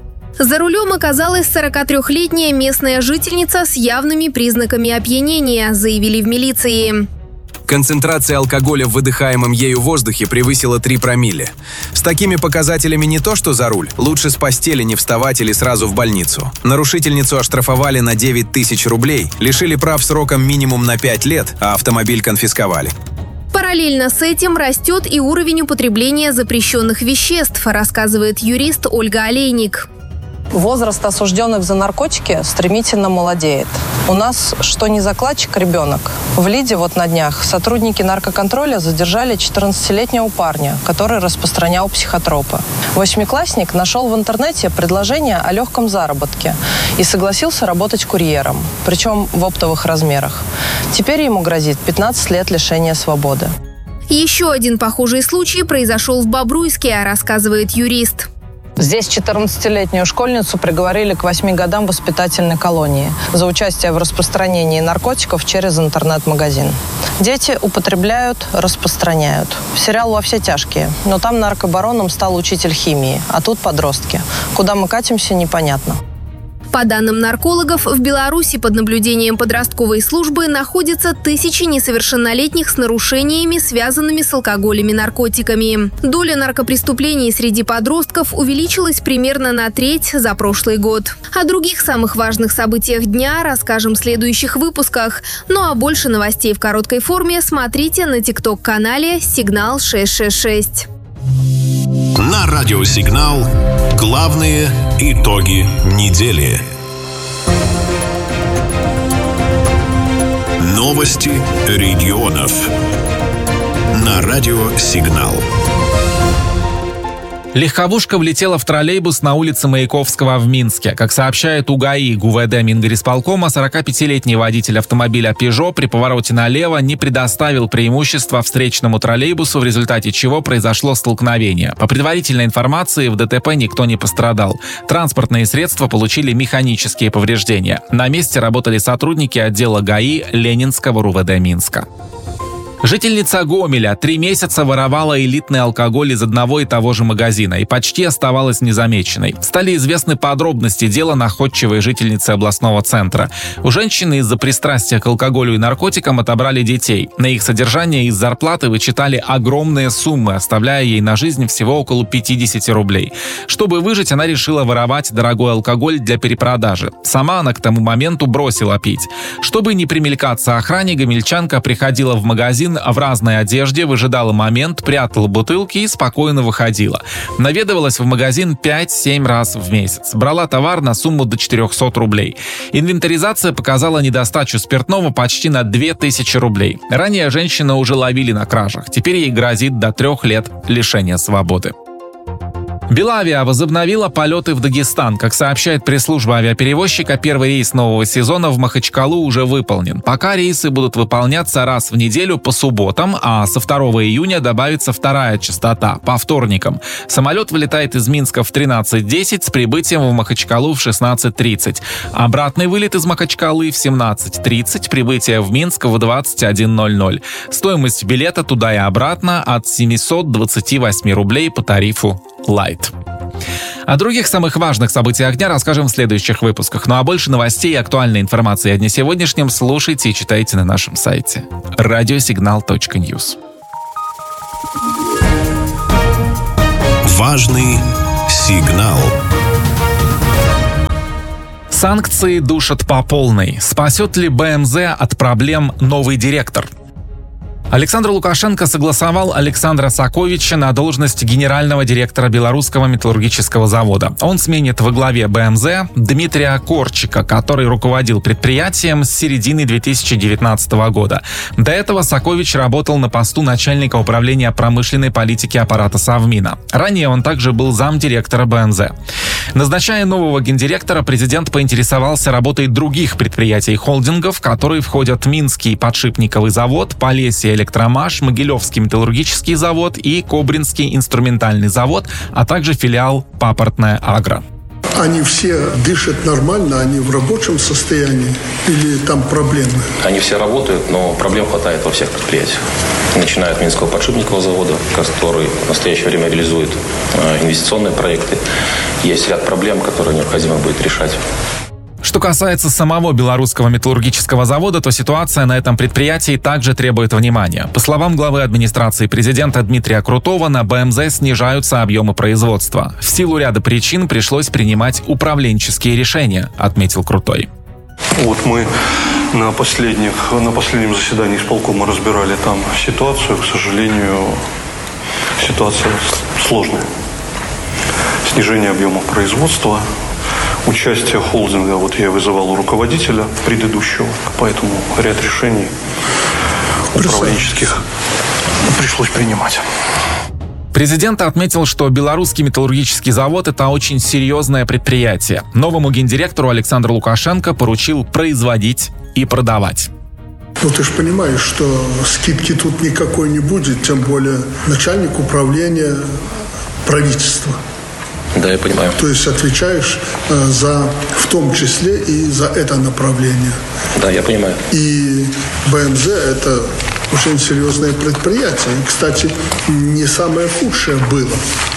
Speaker 6: За рулем оказалась сорокатрёхлетняя местная жительница с явными признаками опьянения, заявили в милиции.
Speaker 10: Концентрация алкоголя в выдыхаемом ею воздухе превысила три промилле. С такими показателями не то что за руль, лучше с постели не вставать или сразу в больницу. Нарушительницу оштрафовали на девять тысяч рублей, лишили прав сроком минимум на пять лет, а автомобиль конфисковали.
Speaker 6: Параллельно с этим растет и уровень употребления запрещенных веществ, рассказывает юрист Ольга Олейник.
Speaker 11: Возраст осужденных за наркотики стремительно молодеет. У нас что не закладчик, ребенок. В Лиде вот на днях сотрудники наркоконтроля задержали четырнадцатилетнего парня, который распространял психотропы. Восьмиклассник нашел в интернете предложение о легком заработке и согласился работать курьером, причем в оптовых размерах. Теперь ему грозит пятнадцать лет лишения свободы.
Speaker 6: Еще один похожий случай произошел в Бобруйске, рассказывает юрист.
Speaker 11: Здесь четырнадцатилетнюю школьницу приговорили к восьми годам воспитательной колонии за участие в распространении наркотиков через интернет-магазин. Дети употребляют, распространяют. Сериал «Во все тяжкие», но там наркобароном стал учитель химии, а тут подростки. Куда мы катимся, непонятно.
Speaker 6: По данным наркологов, в Беларуси под наблюдением подростковой службы находятся тысячи несовершеннолетних с нарушениями, связанными с алкоголем и наркотиками. Доля наркопреступлений среди подростков увеличилась примерно на треть за прошлый год. О других самых важных событиях дня расскажем в следующих выпусках. Ну а больше новостей в короткой форме смотрите на тикток-канале «Сигнал шесть шесть шесть».
Speaker 5: На радиосигнал главные итоги недели. Новости регионов. На радиосигнал.
Speaker 15: Легковушка влетела в троллейбус на улице Маяковского в Минске. Как сообщает УГАИ ГУВД Мингорисполкома, сорокапятилетний водитель автомобиля «Пежо» при повороте налево не предоставил преимущества встречному троллейбусу, в результате чего произошло столкновение. По предварительной информации, в ДТП никто не пострадал. Транспортные средства получили механические повреждения. На месте работали сотрудники отдела ГАИ Ленинского РУВД Минска. Жительница Гомеля три месяца воровала элитный алкоголь из одного и того же магазина и почти оставалась незамеченной. Стали известны подробности дела находчивой жительницы областного центра. У женщины из-за пристрастия к алкоголю и наркотикам отобрали детей. На их содержание из зарплаты вычитали огромные суммы, оставляя ей на жизнь всего около пятьдесят рублей. Чтобы выжить, она решила воровать дорогой алкоголь для перепродажи. Сама она к тому моменту бросила пить. Чтобы не примелькаться охране, гомельчанка приходила в магазин в разной одежде, выжидала момент, прятала бутылки и спокойно выходила. Наведывалась в магазин пять-семь раз в месяц. Брала товар на сумму до четырехсот рублей. Инвентаризация показала недостачу спиртного почти на две тысячи рублей. Ранее женщину уже ловили на кражах. Теперь ей грозит до трех лет лишения свободы. Белавиа возобновила полеты в Дагестан. Как сообщает пресс-служба авиаперевозчика, первый рейс нового сезона в Махачкалу уже выполнен. Пока рейсы будут выполняться раз в неделю по субботам, а со второго июня добавится вторая частота по вторникам. Самолет вылетает из Минска в тринадцать десять с прибытием в Махачкалу в шестнадцать тридцать. Обратный вылет из Махачкалы в семнадцать тридцать, прибытие в Минск в двадцать один ноль ноль. Стоимость билета туда и обратно от семьсот двадцать восемь рублей по тарифу Light. О других самых важных событиях дня расскажем в следующих выпусках. Ну а больше новостей и актуальной информации о дне сегодняшнем слушайте и читайте на нашем сайте радиосигнал точка ньюс.
Speaker 5: Важный сигнал.
Speaker 15: Санкции душат по полной. Спасет ли бэ эм зэ от проблем новый директор? Александр Лукашенко согласовал Александра Саковича на должность генерального директора Белорусского металлургического завода. Он сменит во главе бэ эм зэ Дмитрия Корчика, который руководил предприятием с середины две тысячи девятнадцатого года. До этого Сакович работал на посту начальника управления промышленной политики аппарата Совмина. Ранее он также был замдиректора бэ эм зэ. Назначая нового гендиректора, президент поинтересовался работой других предприятий холдингов, которые входят Минский подшипниковый завод, Полесье Электромаш, Могилевский металлургический завод и Кобринский инструментальный завод, а также филиал Папортная Агро.
Speaker 7: Они все дышат нормально, они в рабочем состоянии или там проблемы?
Speaker 3: Они все работают, но проблем хватает во всех предприятиях. Начиная от Минского подшипникового завода, который в настоящее время реализует инвестиционные проекты. Есть ряд проблем, которые необходимо будет решать.
Speaker 15: Что касается самого Белорусского металлургического завода, то ситуация на этом предприятии также требует внимания. По словам главы администрации президента Дмитрия Крутого, на бэ эм зэ снижаются объемы производства. В силу ряда причин пришлось принимать управленческие решения, отметил Крутой.
Speaker 4: Вот мы на, последних, на последнем заседании исполкома разбирали там ситуацию. К сожалению, ситуация сложная. Снижение объемов производства. Участие холдинга, вот я вызывал у руководителя предыдущего, поэтому ряд решений управленческих пришлось принимать.
Speaker 15: Президент отметил, что Белорусский металлургический завод – это очень серьезное предприятие. Новому гендиректору Александр Лукашенко поручил производить и продавать.
Speaker 7: Ну, ты же понимаешь, что скидки тут никакой не будет, тем более начальник управления правительства.
Speaker 3: Да, я понимаю.
Speaker 7: То есть отвечаешь э, за, в том числе и за это направление.
Speaker 3: Да, я понимаю.
Speaker 7: И бэ эм зэ – это очень серьезное предприятие. И, кстати, не самое худшее было.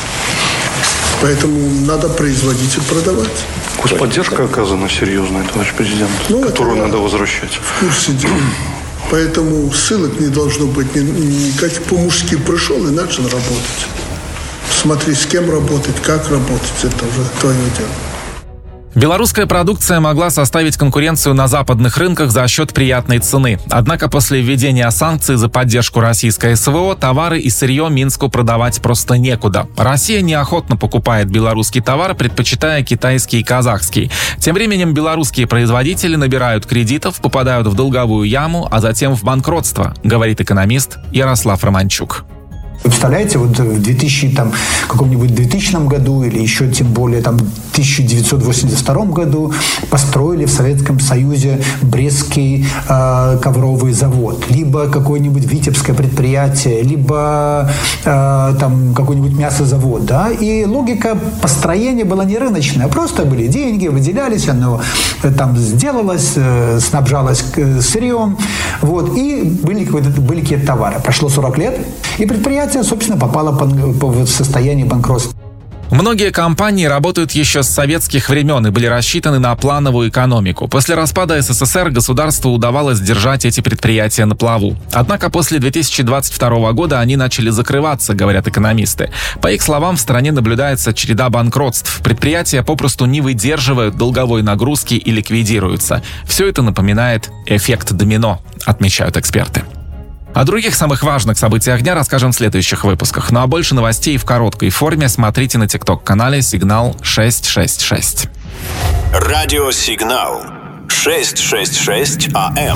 Speaker 7: Поэтому надо производить и продавать.
Speaker 4: Господдержка оказана серьезная, товарищ президент, ну, которую надо возвращать.
Speaker 7: В курсе дела. Поэтому ссылок не должно быть. Никаких по-мужски пришел и начал работать. Смотри, с кем работать, как работать, это уже твое дело.
Speaker 15: Белорусская продукция могла составить конкуренцию на западных рынках за счет приятной цены. Однако после введения санкций за поддержку российской эс вэ о товары и сырье Минску продавать просто некуда. Россия неохотно покупает белорусский товар, предпочитая китайский и казахский. Тем временем белорусские производители набирают кредитов, попадают в долговую яму, а затем в банкротство, говорит экономист Ярослав Романчук.
Speaker 12: Вы представляете, вот в двухтысячном, там, каком-нибудь двухтысячном году или еще тем более там, в тысяча девятьсот восемьдесят втором году построили в Советском Союзе Брестский э, ковровый завод, либо какое-нибудь Витебское предприятие, либо э, там, какой-нибудь мясозавод. Да? И логика построения была не рыночная, просто были деньги, выделялись, оно там сделалось, э, снабжалось сырьем, вот, и были, были какие-то товары. Прошло сорок лет, и предприятие собственно, попала в состояние банкротства.
Speaker 15: Многие компании работают еще с советских времен и были рассчитаны на плановую экономику. После распада эс эс эс эр государству удавалось держать эти предприятия на плаву. Однако после две тысячи двадцать второго года они начали закрываться, говорят экономисты. По их словам, в стране наблюдается череда банкротств. Предприятия попросту не выдерживают долговой нагрузки и ликвидируются. Все это напоминает эффект домино, отмечают эксперты. О других самых важных событиях дня расскажем в следующих выпусках. Ну а больше новостей в короткой форме смотрите на тикток-канале «Сигнал шесть шесть шесть».
Speaker 5: Радио «Сигнал» шесть шесть шесть а эм.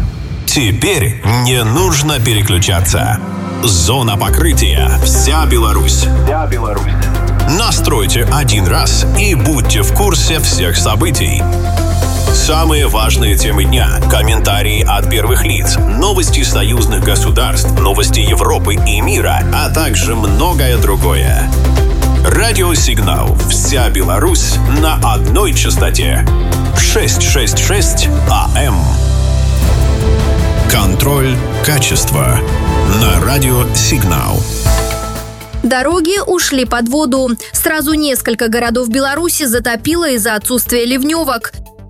Speaker 5: Теперь не нужно переключаться. Зона покрытия. Вся Беларусь. Вся Беларусь. Настройте один раз и будьте в курсе всех событий. Самые важные темы дня, комментарии от первых лиц, новости союзных государств, новости Европы и мира, а также многое другое. Радиосигнал «Вся Беларусь» на одной частоте. шестьсот шестьдесят шесть АМ. Контроль качества на Радиосигнал.
Speaker 6: Дороги ушли под воду. Сразу несколько городов Беларуси затопило из-за отсутствия ливневок.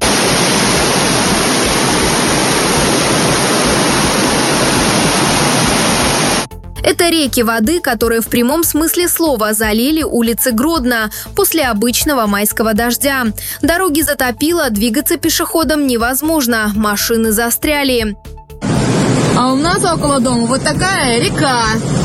Speaker 6: Это реки воды, которые в прямом смысле слова залили улицы Гродно после обычного майского дождя. Дороги затопило, двигаться пешеходам невозможно, машины застряли.
Speaker 13: А у нас около дома вот такая река.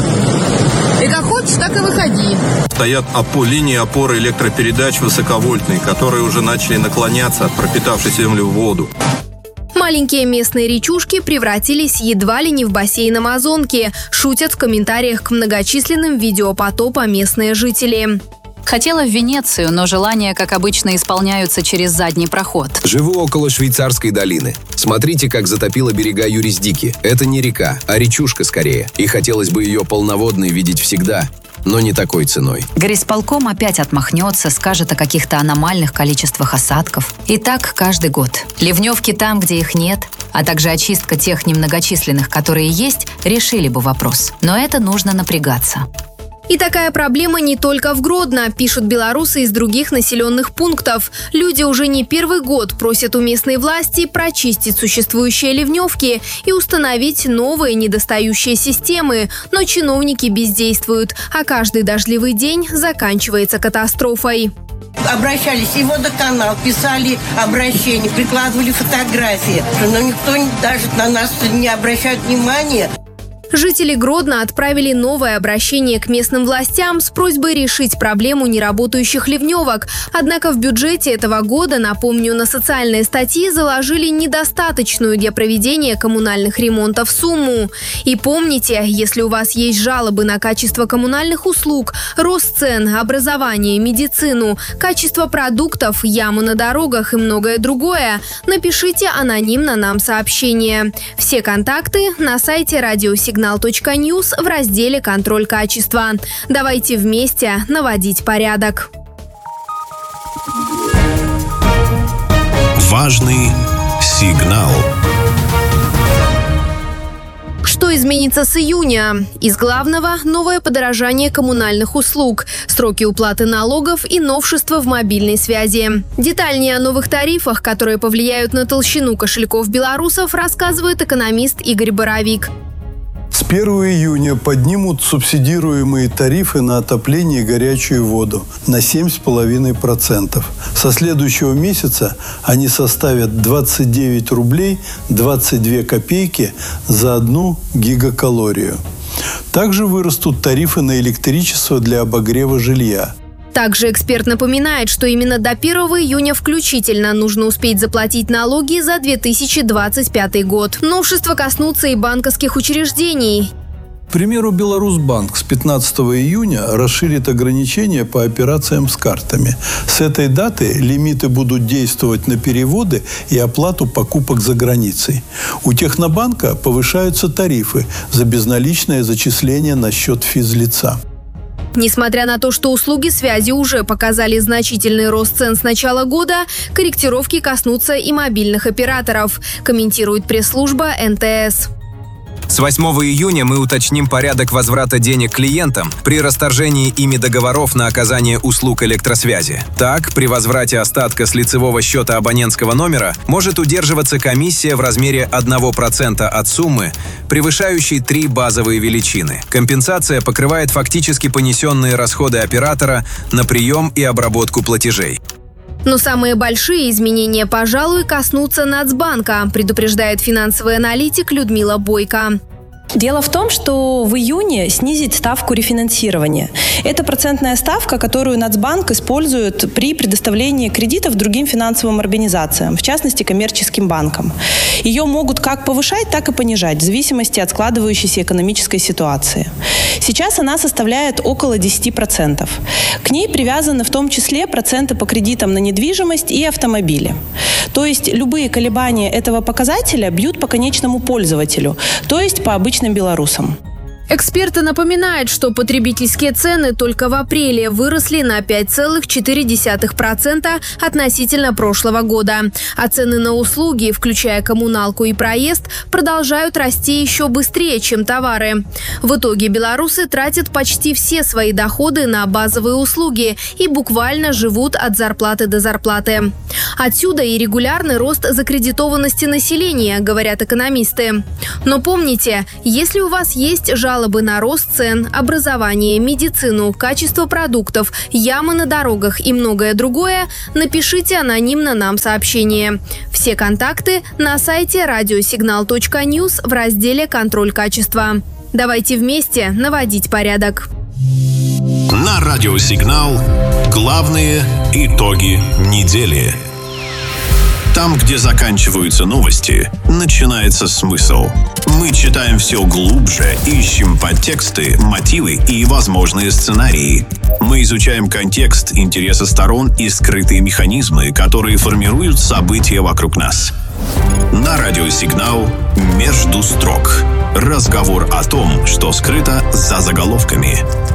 Speaker 13: И как хочешь, так и выходи.
Speaker 14: Стоят опо- линии опоры электропередач высоковольтные, которые уже начали наклоняться, пропитавшись землю в воду.
Speaker 6: Маленькие местные речушки превратились едва ли не в бассейн Амазонки, шутят в комментариях к многочисленным видео потопа местные жители.
Speaker 16: Хотела в Венецию, но желания, как обычно, исполняются через задний проход.
Speaker 10: Живу около Швейцарской долины. Смотрите, как затопило берега Юрисдики. Это не река, а речушка скорее. И хотелось бы ее полноводной видеть всегда, но не такой ценой.
Speaker 16: Горисполком опять отмахнется, скажет о каких-то аномальных количествах осадков. И так каждый год. Ливневки там, где их нет, а также очистка тех немногочисленных, которые есть, решили бы вопрос. Но это нужно напрягаться.
Speaker 6: И такая проблема не только в Гродно, пишут белорусы из других населенных пунктов. Люди уже не первый год просят у местной власти прочистить существующие ливневки и установить новые недостающие системы. Но чиновники бездействуют, а каждый дождливый день заканчивается катастрофой.
Speaker 17: Обращались и в водоканал, писали обращения, прикладывали фотографии, но никто даже на нас не обращает внимания.
Speaker 6: Жители Гродно отправили новое обращение к местным властям с просьбой решить проблему неработающих ливневок. Однако в бюджете этого года, напомню, на социальные статьи заложили недостаточную для проведения коммунальных ремонтов сумму. И помните, если у вас есть жалобы на качество коммунальных услуг, рост цен, образование, медицину, качество продуктов, яму на дорогах и многое другое, напишите анонимно нам сообщение. Все контакты на сайте радиосигнал точка ньюс в разделе «Контроль качества». Давайте вместе наводить порядок.
Speaker 5: Важный сигнал.
Speaker 6: Что изменится с июня? Из главного – новое подорожание коммунальных услуг, сроки уплаты налогов и новшества в мобильной связи. Детальнее о новых тарифах, которые повлияют на толщину кошельков белорусов, рассказывает экономист Игорь Боровик.
Speaker 18: С первого июня поднимут субсидируемые тарифы на отопление и горячую воду на семь целых пять десятых процента. Со следующего месяца они составят двадцать девять рублей двадцать две копейки за одну гигакалорию. Также вырастут тарифы на электричество для обогрева жилья.
Speaker 6: Также эксперт напоминает, что именно до первого июня включительно нужно успеть заплатить налоги за две тысячи двадцать пятый год. Новшества коснутся и банковских учреждений.
Speaker 18: К примеру, Беларусьбанк с пятнадцатого июня расширит ограничения по операциям с картами. С этой даты лимиты будут действовать на переводы и оплату покупок за границей. У Технобанка повышаются тарифы за безналичное зачисление на счет физлица.
Speaker 6: Несмотря на то, что услуги связи уже показали значительный рост цен с начала года, корректировки коснутся и мобильных операторов, комментирует пресс-служба эн тэ эс.
Speaker 10: С восьмого июня мы уточним порядок возврата денег клиентам при расторжении ими договоров на оказание услуг электросвязи. Так, при возврате остатка с лицевого счета абонентского номера может удерживаться комиссия в размере одного процента от суммы, превышающей три базовые величины. Компенсация покрывает фактически понесенные расходы оператора на прием и обработку платежей.
Speaker 6: Но самые большие изменения, пожалуй, коснутся Нацбанка, предупреждает финансовый аналитик Людмила Бойко.
Speaker 19: Дело в том, что в июне снизить ставку рефинансирования. Это процентная ставка, которую Нацбанк использует при предоставлении кредитов другим финансовым организациям, в частности, коммерческим банкам. Ее могут как повышать, так и понижать, в зависимости от складывающейся экономической ситуации. Сейчас она составляет около десять процентов. К ней привязаны в том числе проценты по кредитам на недвижимость и автомобили. То есть любые колебания этого показателя бьют по конечному пользователю, то есть по обычным белорусам.
Speaker 6: Эксперты напоминают, что потребительские цены только в апреле выросли на пять целых четыре десятых процента относительно прошлого года. А цены на услуги, включая коммуналку и проезд, продолжают расти еще быстрее, чем товары. В итоге белорусы тратят почти все свои доходы на базовые услуги и буквально живут от зарплаты до зарплаты. Отсюда и регулярный рост закредитованности населения, говорят экономисты. Но помните, если у вас есть жалобы Жалобы на рост цен, образование, медицину, качество продуктов, ямы на дорогах и многое другое, напишите анонимно нам сообщение. Все контакты на сайте радиосигнал точка ньюс в разделе «Контроль качества». Давайте вместе наводить порядок.
Speaker 5: На Радиосигнал главные итоги недели. Там, где заканчиваются новости, начинается смысл. Мы читаем все глубже, ищем подтексты, мотивы и возможные сценарии. Мы изучаем контекст, интересы сторон и скрытые механизмы, которые формируют события вокруг нас. На Радиосигнал «Между строк». Разговор о том, что скрыто за заголовками.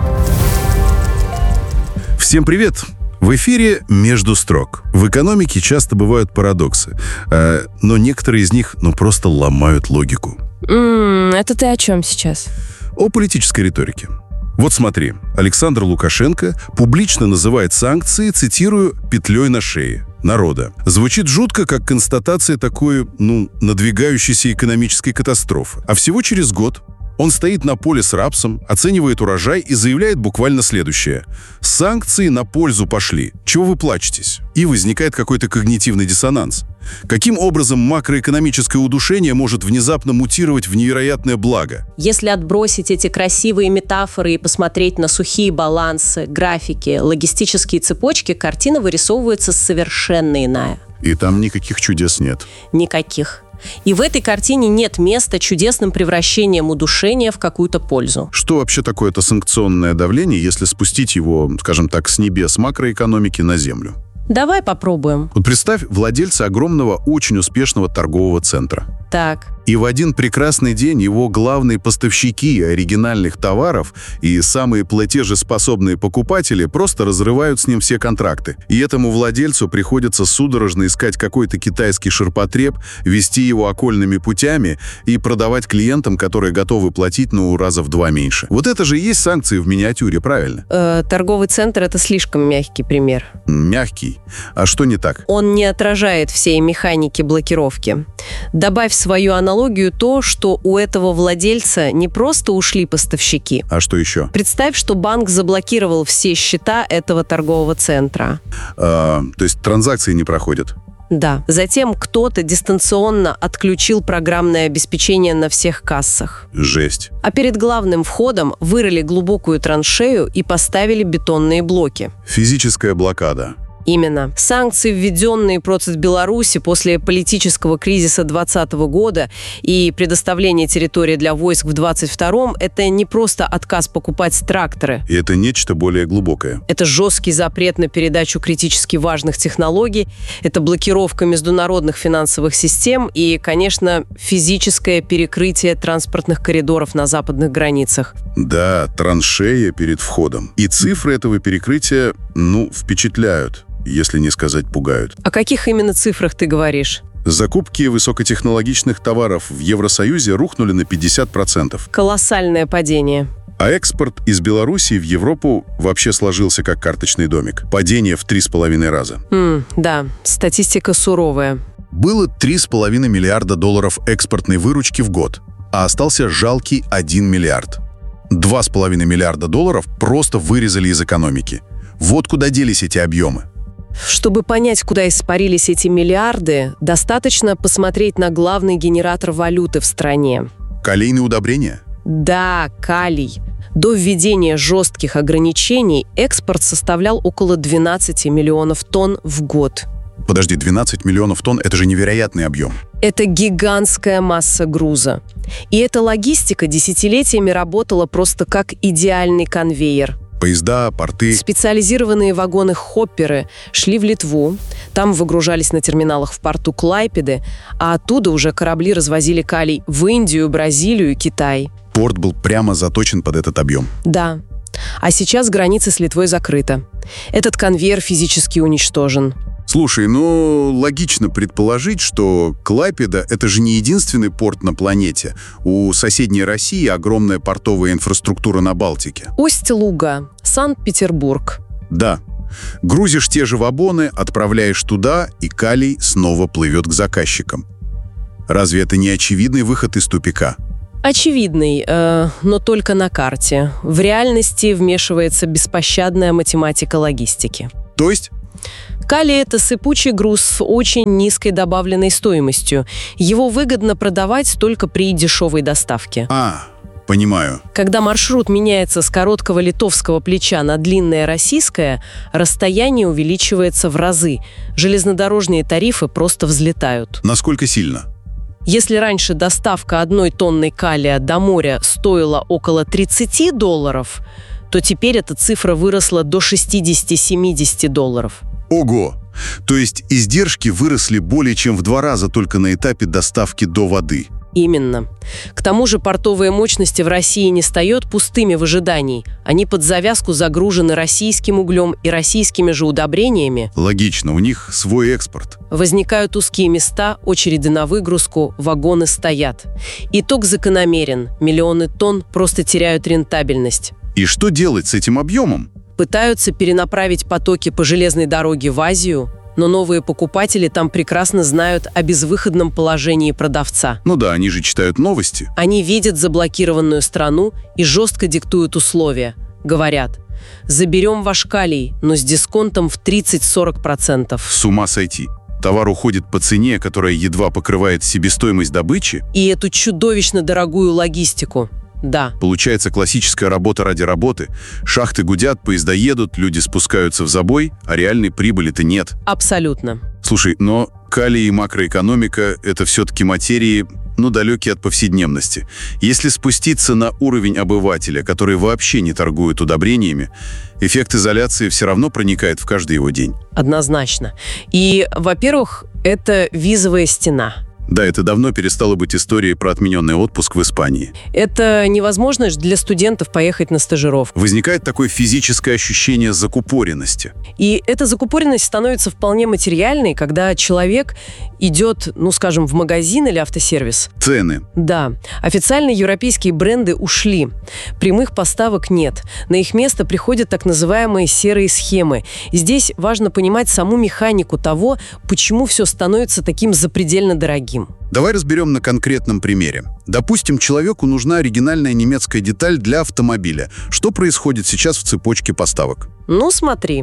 Speaker 20: Всем привет! В эфире «Между строк». В экономике часто бывают парадоксы, э, но некоторые из них ну, просто ломают логику.
Speaker 21: Mm, это ты о чем сейчас?
Speaker 20: О политической риторике. Вот смотри, Александр Лукашенко публично называет санкции, цитирую, «петлей на шее» народа. Звучит жутко, как констатация такой, ну, надвигающейся экономической катастрофы. А всего через год он стоит на поле с рапсом, оценивает урожай и заявляет буквально следующее. Санкции на пользу пошли. Чего вы плачетесь? И возникает какой-то когнитивный диссонанс. Каким образом макроэкономическое удушение может внезапно мутировать в невероятное благо?
Speaker 21: Если отбросить эти красивые метафоры и посмотреть на сухие балансы, графики, логистические цепочки, картина вырисовывается совершенно иная.
Speaker 20: И там никаких чудес нет.
Speaker 21: Никаких. И в этой картине нет места чудесным превращением удушения в какую-то пользу.
Speaker 20: Что вообще такое это санкционное давление, если спустить его, скажем так, с небес макроэкономики на землю?
Speaker 21: Давай попробуем.
Speaker 20: Вот представь владельца огромного, очень успешного торгового центра.
Speaker 21: Так.
Speaker 20: И в один прекрасный день его главные поставщики оригинальных товаров и самые платежеспособные покупатели просто разрывают с ним все контракты. И этому владельцу приходится судорожно искать какой-то китайский ширпотреб, вести его окольными путями и продавать клиентам, которые готовы платить, ну, раза в два меньше. Вот это же и есть санкции в миниатюре, правильно?
Speaker 21: Э, торговый центр – это слишком мягкий пример.
Speaker 20: Мягкий? А что не так?
Speaker 21: Он не отражает всей механики блокировки. Добавь в свою аналогию то, что у этого владельца не просто ушли поставщики.
Speaker 20: А что еще?
Speaker 21: Представь, что банк заблокировал все счета этого торгового центра.
Speaker 20: А, то есть транзакции не проходят?
Speaker 21: Да. Затем кто-то дистанционно отключил программное обеспечение на всех кассах.
Speaker 20: Жесть.
Speaker 21: А перед главным входом вырыли глубокую траншею и поставили бетонные блоки.
Speaker 20: Физическая блокада.
Speaker 21: Именно. Санкции, введенные против Беларуси после политического кризиса двадцатого года и предоставления территории для войск в двадцать втором, это не просто отказ покупать тракторы.
Speaker 20: И это нечто более глубокое.
Speaker 21: Это жесткий запрет на передачу критически важных технологий, это блокировка международных финансовых систем и, конечно, физическое перекрытие транспортных коридоров на западных границах.
Speaker 20: Да, траншея перед входом. И цифры этого перекрытия, ну, впечатляют. Если не сказать, пугают.
Speaker 21: О каких именно цифрах ты говоришь?
Speaker 20: Закупки высокотехнологичных товаров в Евросоюзе рухнули на пятьдесят процентов.
Speaker 21: Колоссальное падение.
Speaker 20: А экспорт из Белоруссии в Европу вообще сложился как карточный домик. Падение в три с половиной раза.
Speaker 21: Mm, да, статистика суровая.
Speaker 20: Было три с половиной миллиарда долларов экспортной выручки в год, а остался жалкий один миллиард. Два с половиной миллиарда долларов просто вырезали из экономики. Вот куда делись эти объемы.
Speaker 21: Чтобы понять, куда испарились эти миллиарды, достаточно посмотреть на главный генератор валюты в стране.
Speaker 20: Калийные удобрения?
Speaker 21: Да, калий. До введения жестких ограничений экспорт составлял около двенадцать миллионов тонн в год.
Speaker 20: Подожди, двенадцать миллионов тонн – это же невероятный объем.
Speaker 21: Это гигантская масса груза. И эта логистика десятилетиями работала просто как идеальный конвейер.
Speaker 20: Поезда, порты.
Speaker 21: Специализированные вагоны-хопперы шли в Литву, там выгружались на терминалах в порту Клайпеды, а оттуда уже корабли развозили калий в Индию, Бразилию и Китай.
Speaker 20: Порт был прямо заточен под этот объем.
Speaker 21: Да. А сейчас граница с Литвой закрыта. Этот конвейер физически уничтожен.
Speaker 20: Слушай, ну, логично предположить, что Клайпеда – это же не единственный порт на планете. У соседней России огромная портовая инфраструктура на Балтике.
Speaker 21: Усть-Луга, Санкт-Петербург.
Speaker 20: Да. Грузишь те же вагоны, отправляешь туда, и калий снова плывет к заказчикам. Разве это не очевидный выход из тупика?
Speaker 21: Очевидный, э, но только на карте. В реальности вмешивается беспощадная математика логистики.
Speaker 20: То есть?
Speaker 21: Калий – это сыпучий груз с очень низкой добавленной стоимостью. Его выгодно продавать только при дешевой доставке.
Speaker 20: А, понимаю.
Speaker 21: Когда маршрут меняется с короткого литовского плеча на длинное российское, расстояние увеличивается в разы. Железнодорожные тарифы просто взлетают.
Speaker 20: Насколько сильно?
Speaker 21: Если раньше доставка одной тонны калия до моря стоила около тридцати долларов, то теперь эта цифра выросла до шестидесяти-семидесяти долларов.
Speaker 20: Ого! То есть издержки выросли более чем в два раза только на этапе доставки до воды.
Speaker 21: Именно. К тому же портовые мощности в России не стоят пустыми в ожидании. Они под завязку загружены российским углем и российскими же удобрениями.
Speaker 20: Логично, у них свой экспорт.
Speaker 21: Возникают узкие места, очереди на выгрузку, вагоны стоят. Итог закономерен. Миллионы тонн просто теряют рентабельность.
Speaker 20: И что делать с этим объемом?
Speaker 21: Пытаются перенаправить потоки по железной дороге в Азию, но новые покупатели там прекрасно знают о безвыходном положении продавца.
Speaker 20: Ну да, они же читают новости.
Speaker 21: Они видят заблокированную страну и жестко диктуют условия. Говорят: заберем ваш калий, но с дисконтом в тридцать-сорок процентов.
Speaker 20: С ума сойти. Товар уходит по цене, которая едва покрывает себестоимость добычи.
Speaker 21: И эту чудовищно дорогую логистику. Да.
Speaker 20: Получается классическая работа ради работы. Шахты гудят, поезда едут, люди спускаются в забой, а реальной прибыли-то нет.
Speaker 21: Абсолютно.
Speaker 20: Слушай, но калий и макроэкономика – это все-таки материи, ну, далекие от повседневности. Если спуститься на уровень обывателя, который вообще не торгует удобрениями, эффект изоляции все равно проникает в каждый его день.
Speaker 21: Однозначно. И, во-первых, это визовая стена.
Speaker 20: Да, это давно перестало быть историей про отмененный отпуск в Испании.
Speaker 21: Это невозможность для студентов поехать на стажировку.
Speaker 20: Возникает такое физическое ощущение закупоренности.
Speaker 21: И эта закупоренность становится вполне материальной, когда человек идет, ну, скажем, в магазин или автосервис.
Speaker 20: Цены.
Speaker 21: Да. Официально европейские бренды ушли. Прямых поставок нет. На их место приходят так называемые серые схемы. И здесь важно понимать саму механику того, почему все становится таким запредельно дорогим.
Speaker 20: Давай разберем на конкретном примере. Допустим, человеку нужна оригинальная немецкая деталь для автомобиля. Что происходит сейчас в цепочке поставок?
Speaker 21: Ну, смотри.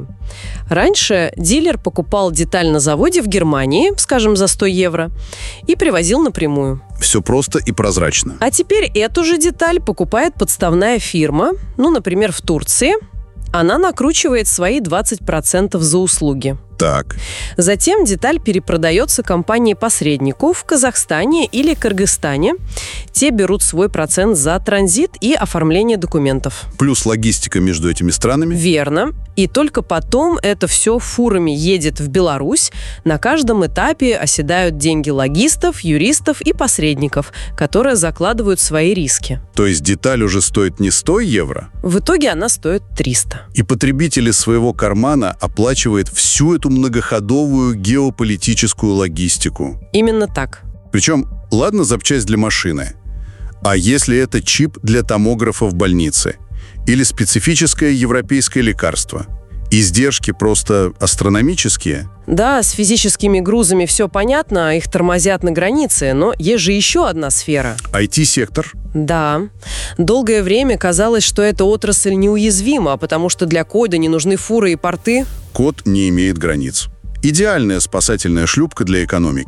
Speaker 21: Раньше дилер покупал деталь на заводе в Германии, скажем, за сто евро, и привозил напрямую.
Speaker 20: Все просто и прозрачно.
Speaker 21: А теперь эту же деталь покупает подставная фирма, ну, например, в Турции. Она накручивает свои двадцать процентов за услуги.
Speaker 20: Так.
Speaker 21: Затем деталь перепродается компании-посреднику в Казахстане или Кыргызстане. Те берут свой процент за транзит и оформление документов.
Speaker 20: Плюс логистика между этими странами?
Speaker 21: Верно. И только потом это все фурами едет в Беларусь. На каждом этапе оседают деньги логистов, юристов и посредников, которые закладывают свои риски.
Speaker 20: То есть деталь уже стоит не сто евро?
Speaker 21: В итоге она стоит триста.
Speaker 20: И потребитель из своего кармана оплачивает всю эту многоходовую геополитическую логистику.
Speaker 21: Именно так.
Speaker 20: Причем, ладно, запчасть для машины. А если это чип для томографа в больнице? Или специфическое европейское лекарство? Издержки просто астрономические?
Speaker 21: Да, с физическими грузами все понятно, их тормозят на границе, но есть же еще одна сфера.
Speaker 20: ай ти-сектор?
Speaker 21: Да. Долгое время казалось, что эта отрасль неуязвима, потому что для кода не нужны фуры и порты.
Speaker 20: Код не имеет границ. Идеальная спасательная шлюпка для экономики.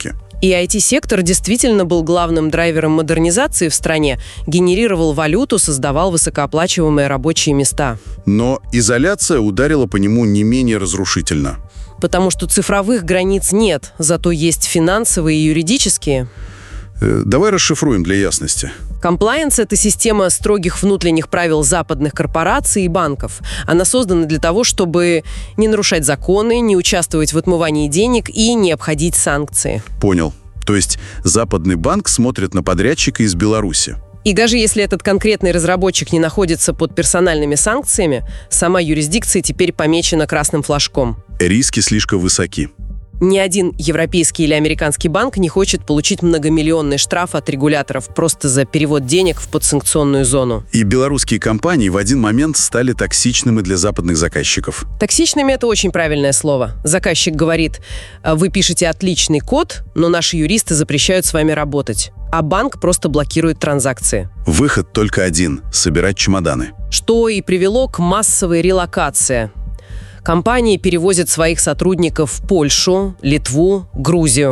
Speaker 21: И ай ти-сектор действительно был главным драйвером модернизации в стране, генерировал валюту, создавал высокооплачиваемые рабочие места.
Speaker 20: Но изоляция ударила по нему не менее разрушительно.
Speaker 21: Потому что цифровых границ нет, зато есть финансовые и юридические.
Speaker 20: Э, давай расшифруем для ясности.
Speaker 21: Комплаенс – это система строгих внутренних правил западных корпораций и банков. Она создана для того, чтобы не нарушать законы, не участвовать в отмывании денег и не обходить санкции.
Speaker 20: Понял. То есть западный банк смотрит на подрядчика из Беларуси.
Speaker 21: И даже если этот конкретный разработчик не находится под персональными санкциями, сама юрисдикция теперь помечена красным флажком.
Speaker 20: Риски слишком высоки.
Speaker 21: Ни один европейский или американский банк не хочет получить многомиллионный штраф от регуляторов просто за перевод денег в подсанкционную зону.
Speaker 20: И белорусские компании в один момент стали токсичными для западных заказчиков.
Speaker 21: Токсичными – это очень правильное слово. Заказчик говорит: вы пишете отличный код, но наши юристы запрещают с вами работать. А банк просто блокирует транзакции.
Speaker 20: Выход только один – собирать чемоданы.
Speaker 21: Что и привело к массовой релокации. Компании перевозят своих сотрудников в Польшу, Литву, Грузию.